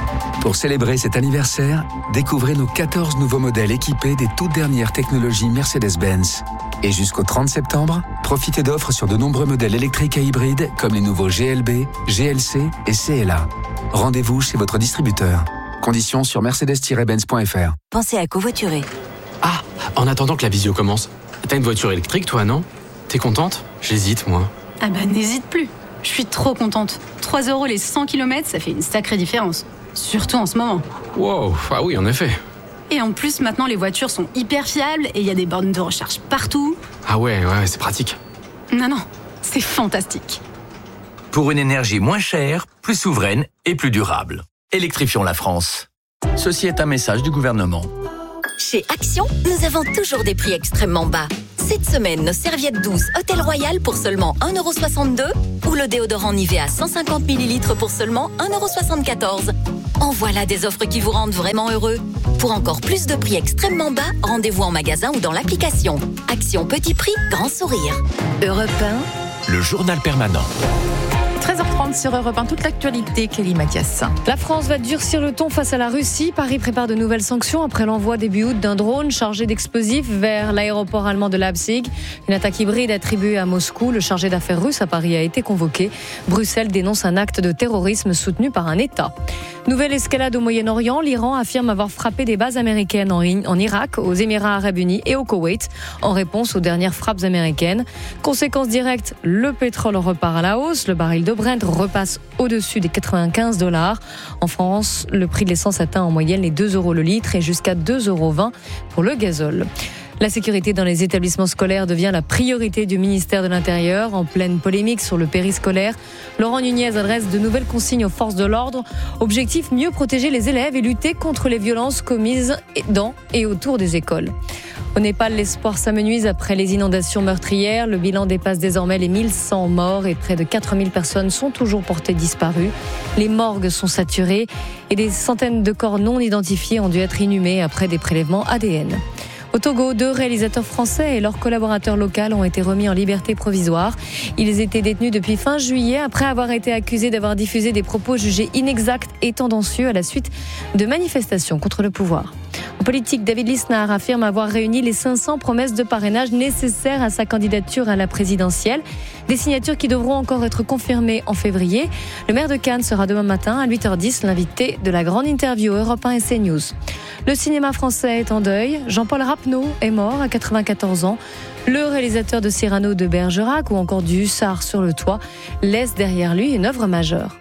Pour célébrer cet anniversaire, découvrez nos quatorze nouveaux modèles équipés des toutes dernières technologies Mercedes-Benz. Et jusqu'au trente septembre, profitez d'offres sur de nombreux modèles électriques et hybrides comme les nouveaux G L B, G L C et C L A. Rendez-vous chez votre distributeur. Conditions sur mercedes tiret benz point f r. Pensez à covoiturer. Ah, en attendant que la visio commence, t'as une voiture électrique toi, non? T'es contente? J'hésite, moi. Ah bah n'hésite plus. Je suis trop contente. trois euros les cent kilomètres, ça fait une sacrée différence. Surtout en ce moment. Wow, ah oui, en effet. Et en plus, maintenant, les voitures sont hyper fiables et il y a des bornes de recharge partout. Ah ouais, ouais, c'est pratique. Non, non, c'est fantastique. Pour une énergie moins chère, plus souveraine et plus durable. Électrifions la France. Ceci est un message du gouvernement. Chez Action, nous avons toujours des prix extrêmement bas. Cette semaine, nos serviettes douces Hôtel Royal pour seulement un euro soixante-deux ou le déodorant Nivea cent cinquante millilitres pour seulement un euro soixante-quatorze. En voilà des offres qui vous rendent vraiment heureux. Pour encore plus de prix extrêmement bas, rendez-vous en magasin ou dans l'application. Action petit prix, grand sourire. Europe un, le journal permanent. treize heures trente sur Europe un, toute l'actualité, Clélie Mathias. La France va durcir le ton face à la Russie. Paris prépare de nouvelles sanctions après l'envoi début août d'un drone chargé d'explosifs vers l'aéroport allemand de Leipzig. Une attaque hybride attribuée à Moscou. Le chargé d'affaires russe à Paris a été convoqué. Bruxelles dénonce un acte de terrorisme soutenu par un État. Nouvelle escalade au Moyen-Orient. L'Iran affirme avoir frappé des bases américaines en, en Irak, aux Émirats arabes unis et au Koweït en réponse aux dernières frappes américaines. Conséquence directe, le pétrole repart à la hausse. Le baril de Brent repasse au-dessus des quatre-vingt-quinze dollars. En France, le prix de l'essence atteint en moyenne les deux euros le litre et jusqu'à deux euros vingt pour le gazole. La sécurité dans les établissements scolaires devient la priorité du ministère de l'Intérieur. En pleine polémique sur le périscolaire, Laurent Nunez adresse de nouvelles consignes aux forces de l'ordre. Objectif, mieux protéger les élèves et lutter contre les violences commises dans et autour des écoles. Au Népal, l'espoir s'amenuise après les inondations meurtrières. Le bilan dépasse désormais les mille cent morts et près de quatre mille personnes sont toujours portées disparues. Les morgues sont saturées et des centaines de corps non identifiés ont dû être inhumés après des prélèvements A D N. Au Togo, deux réalisateurs français et leur collaborateur local ont été remis en liberté provisoire. Ils étaient détenus depuis fin juillet après avoir été accusés d'avoir diffusé des propos jugés inexacts et tendancieux à la suite de manifestations contre le pouvoir. En politique, David Lisnard affirme avoir réuni les cinq cents promesses de parrainage nécessaires à sa candidature à la présidentielle. Des signatures qui devront encore être confirmées en février. Le maire de Cannes sera demain matin à huit heures dix l'invité de la grande interview Europe un et CNews. Le cinéma français est en deuil. Jean-Paul Rapneau est mort à quatre-vingt-quatorze ans. Le réalisateur de Cyrano de Bergerac ou encore du Hussard sur le toit laisse derrière lui une œuvre majeure.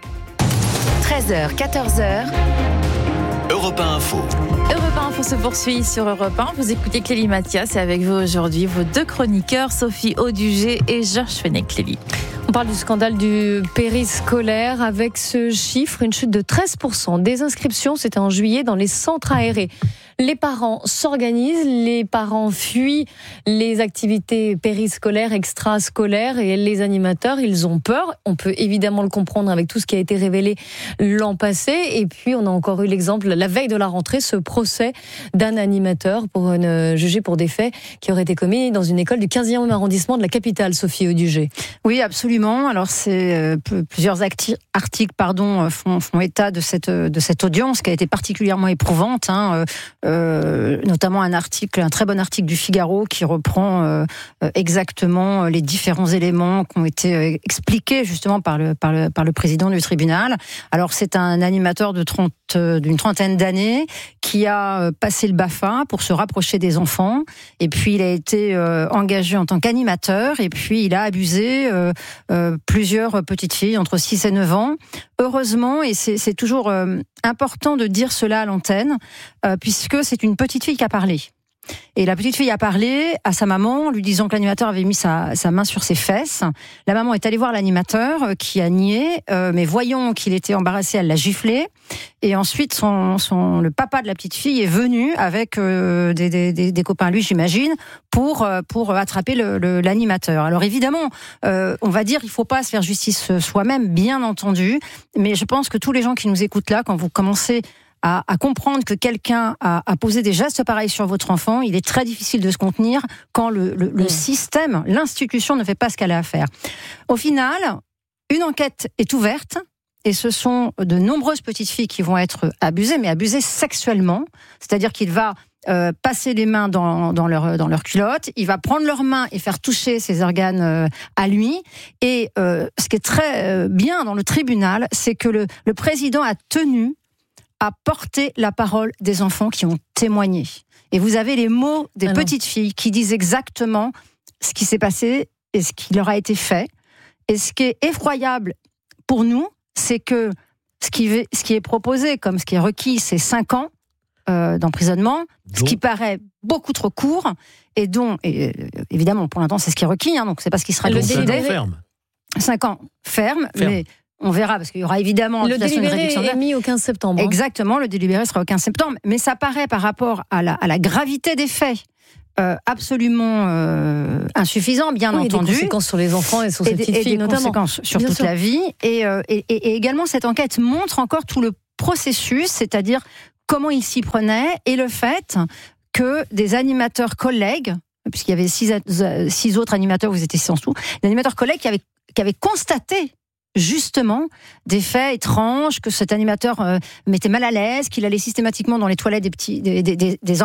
treize heures, quatorze heures. Europe un Info. Europe un Info se poursuit sur Europe un. Vous écoutez Clélie Mathias et avec vous aujourd'hui vos deux chroniqueurs, Sophie Audugé et Georges Fenech. Clélie. On parle du scandale du périscolaire avec ce chiffre, une chute de treize pour cent des inscriptions, c'était en juillet, dans les centres aérés. Les parents s'organisent, les parents fuient les activités périscolaires, extrascolaires et les animateurs, ils ont peur. On peut évidemment le comprendre avec tout ce qui a été révélé l'an passé. Et puis on a encore eu l'exemple, la veille de la rentrée, ce procès d'un animateur pour une, jugé pour des faits qui auraient été commis dans une école du quinzième arrondissement de la capitale, Sophie Audugé. Oui, absolument. Alors c'est euh, plusieurs acti- articles pardon, font, font état de cette, de cette audience qui a été particulièrement éprouvante, hein, euh, notamment un article, un très bon article du Figaro qui reprend euh, exactement les différents éléments qui ont été expliqués justement par le, par le, par le président du tribunal. Alors c'est un animateur de trente, d'une trentaine d'années qui a passé le BAFA pour se rapprocher des enfants et puis il a été euh, engagé en tant qu'animateur et puis il a abusé euh, euh, plusieurs petites filles entre six et neuf ans. Heureusement, et c'est, c'est toujours euh, important de dire cela à l'antenne, euh, puisque c'est une petite fille qui a parlé. Et la petite fille a parlé à sa maman, lui disant que l'animateur avait mis sa, sa main sur ses fesses. La maman est allée voir l'animateur euh, qui a nié, euh, mais voyant qu'il était embarrassé, elle l'a giflé. Et ensuite, son, son, le papa de la petite fille est venu avec euh, des, des, des, des copains, lui, j'imagine, pour, euh, pour attraper le, le, l'animateur. Alors évidemment, euh, on va dire il ne faut pas se faire justice soi-même, bien entendu, mais je pense que tous les gens qui nous écoutent là, quand vous commencez À, à comprendre que quelqu'un a, a posé des gestes pareils sur votre enfant, il est très difficile de se contenir quand le, le, le système, l'institution ne fait pas ce qu'elle a à faire. Au final, une enquête est ouverte et ce sont de nombreuses petites filles qui vont être abusées, mais abusées sexuellement. C'est-à-dire qu'il va euh, passer les mains dans, dans leur dans leur culotte, il va prendre leurs mains et faire toucher ses organes euh, à lui. Et euh, ce qui est très euh, bien dans le tribunal, c'est que le, le président a tenu à porter la parole des enfants qui ont témoigné. Et vous avez les mots des ah petites filles qui disent exactement ce qui s'est passé et ce qui leur a été fait. Et ce qui est effroyable pour nous, c'est que ce qui, ce qui est proposé, comme ce qui est requis, c'est cinq ans euh, d'emprisonnement, donc, ce qui paraît beaucoup trop court, et dont, et, évidemment, pour l'instant, c'est ce qui est requis, hein, donc c'est pas ce qui sera décidé. Ferme. cinq ans ferme, ferme. mais on verra, parce qu'il y aura évidemment... Le délibéré est mis au quinze septembre. Hein. Exactement, le délibéré sera au quinze septembre, mais ça paraît par rapport à la, à la gravité des faits, Euh, absolument euh, insuffisant, bien oui, entendu. Et des conséquences sur les enfants et sur ces petites filles notamment. Et des conséquences sur bien toute sûr. la vie. Et, euh, et, et également, cette enquête montre encore tout le processus, c'est-à-dire comment il s'y prenait, et le fait que des animateurs collègues, puisqu'il y avait six, six autres animateurs, vous étiez six en tout, des animateurs collègues qui avaient, qui avaient constaté justement des faits étranges, que cet animateur euh, mettait mal à l'aise, qu'il allait systématiquement dans les toilettes des petits, des, des, des, des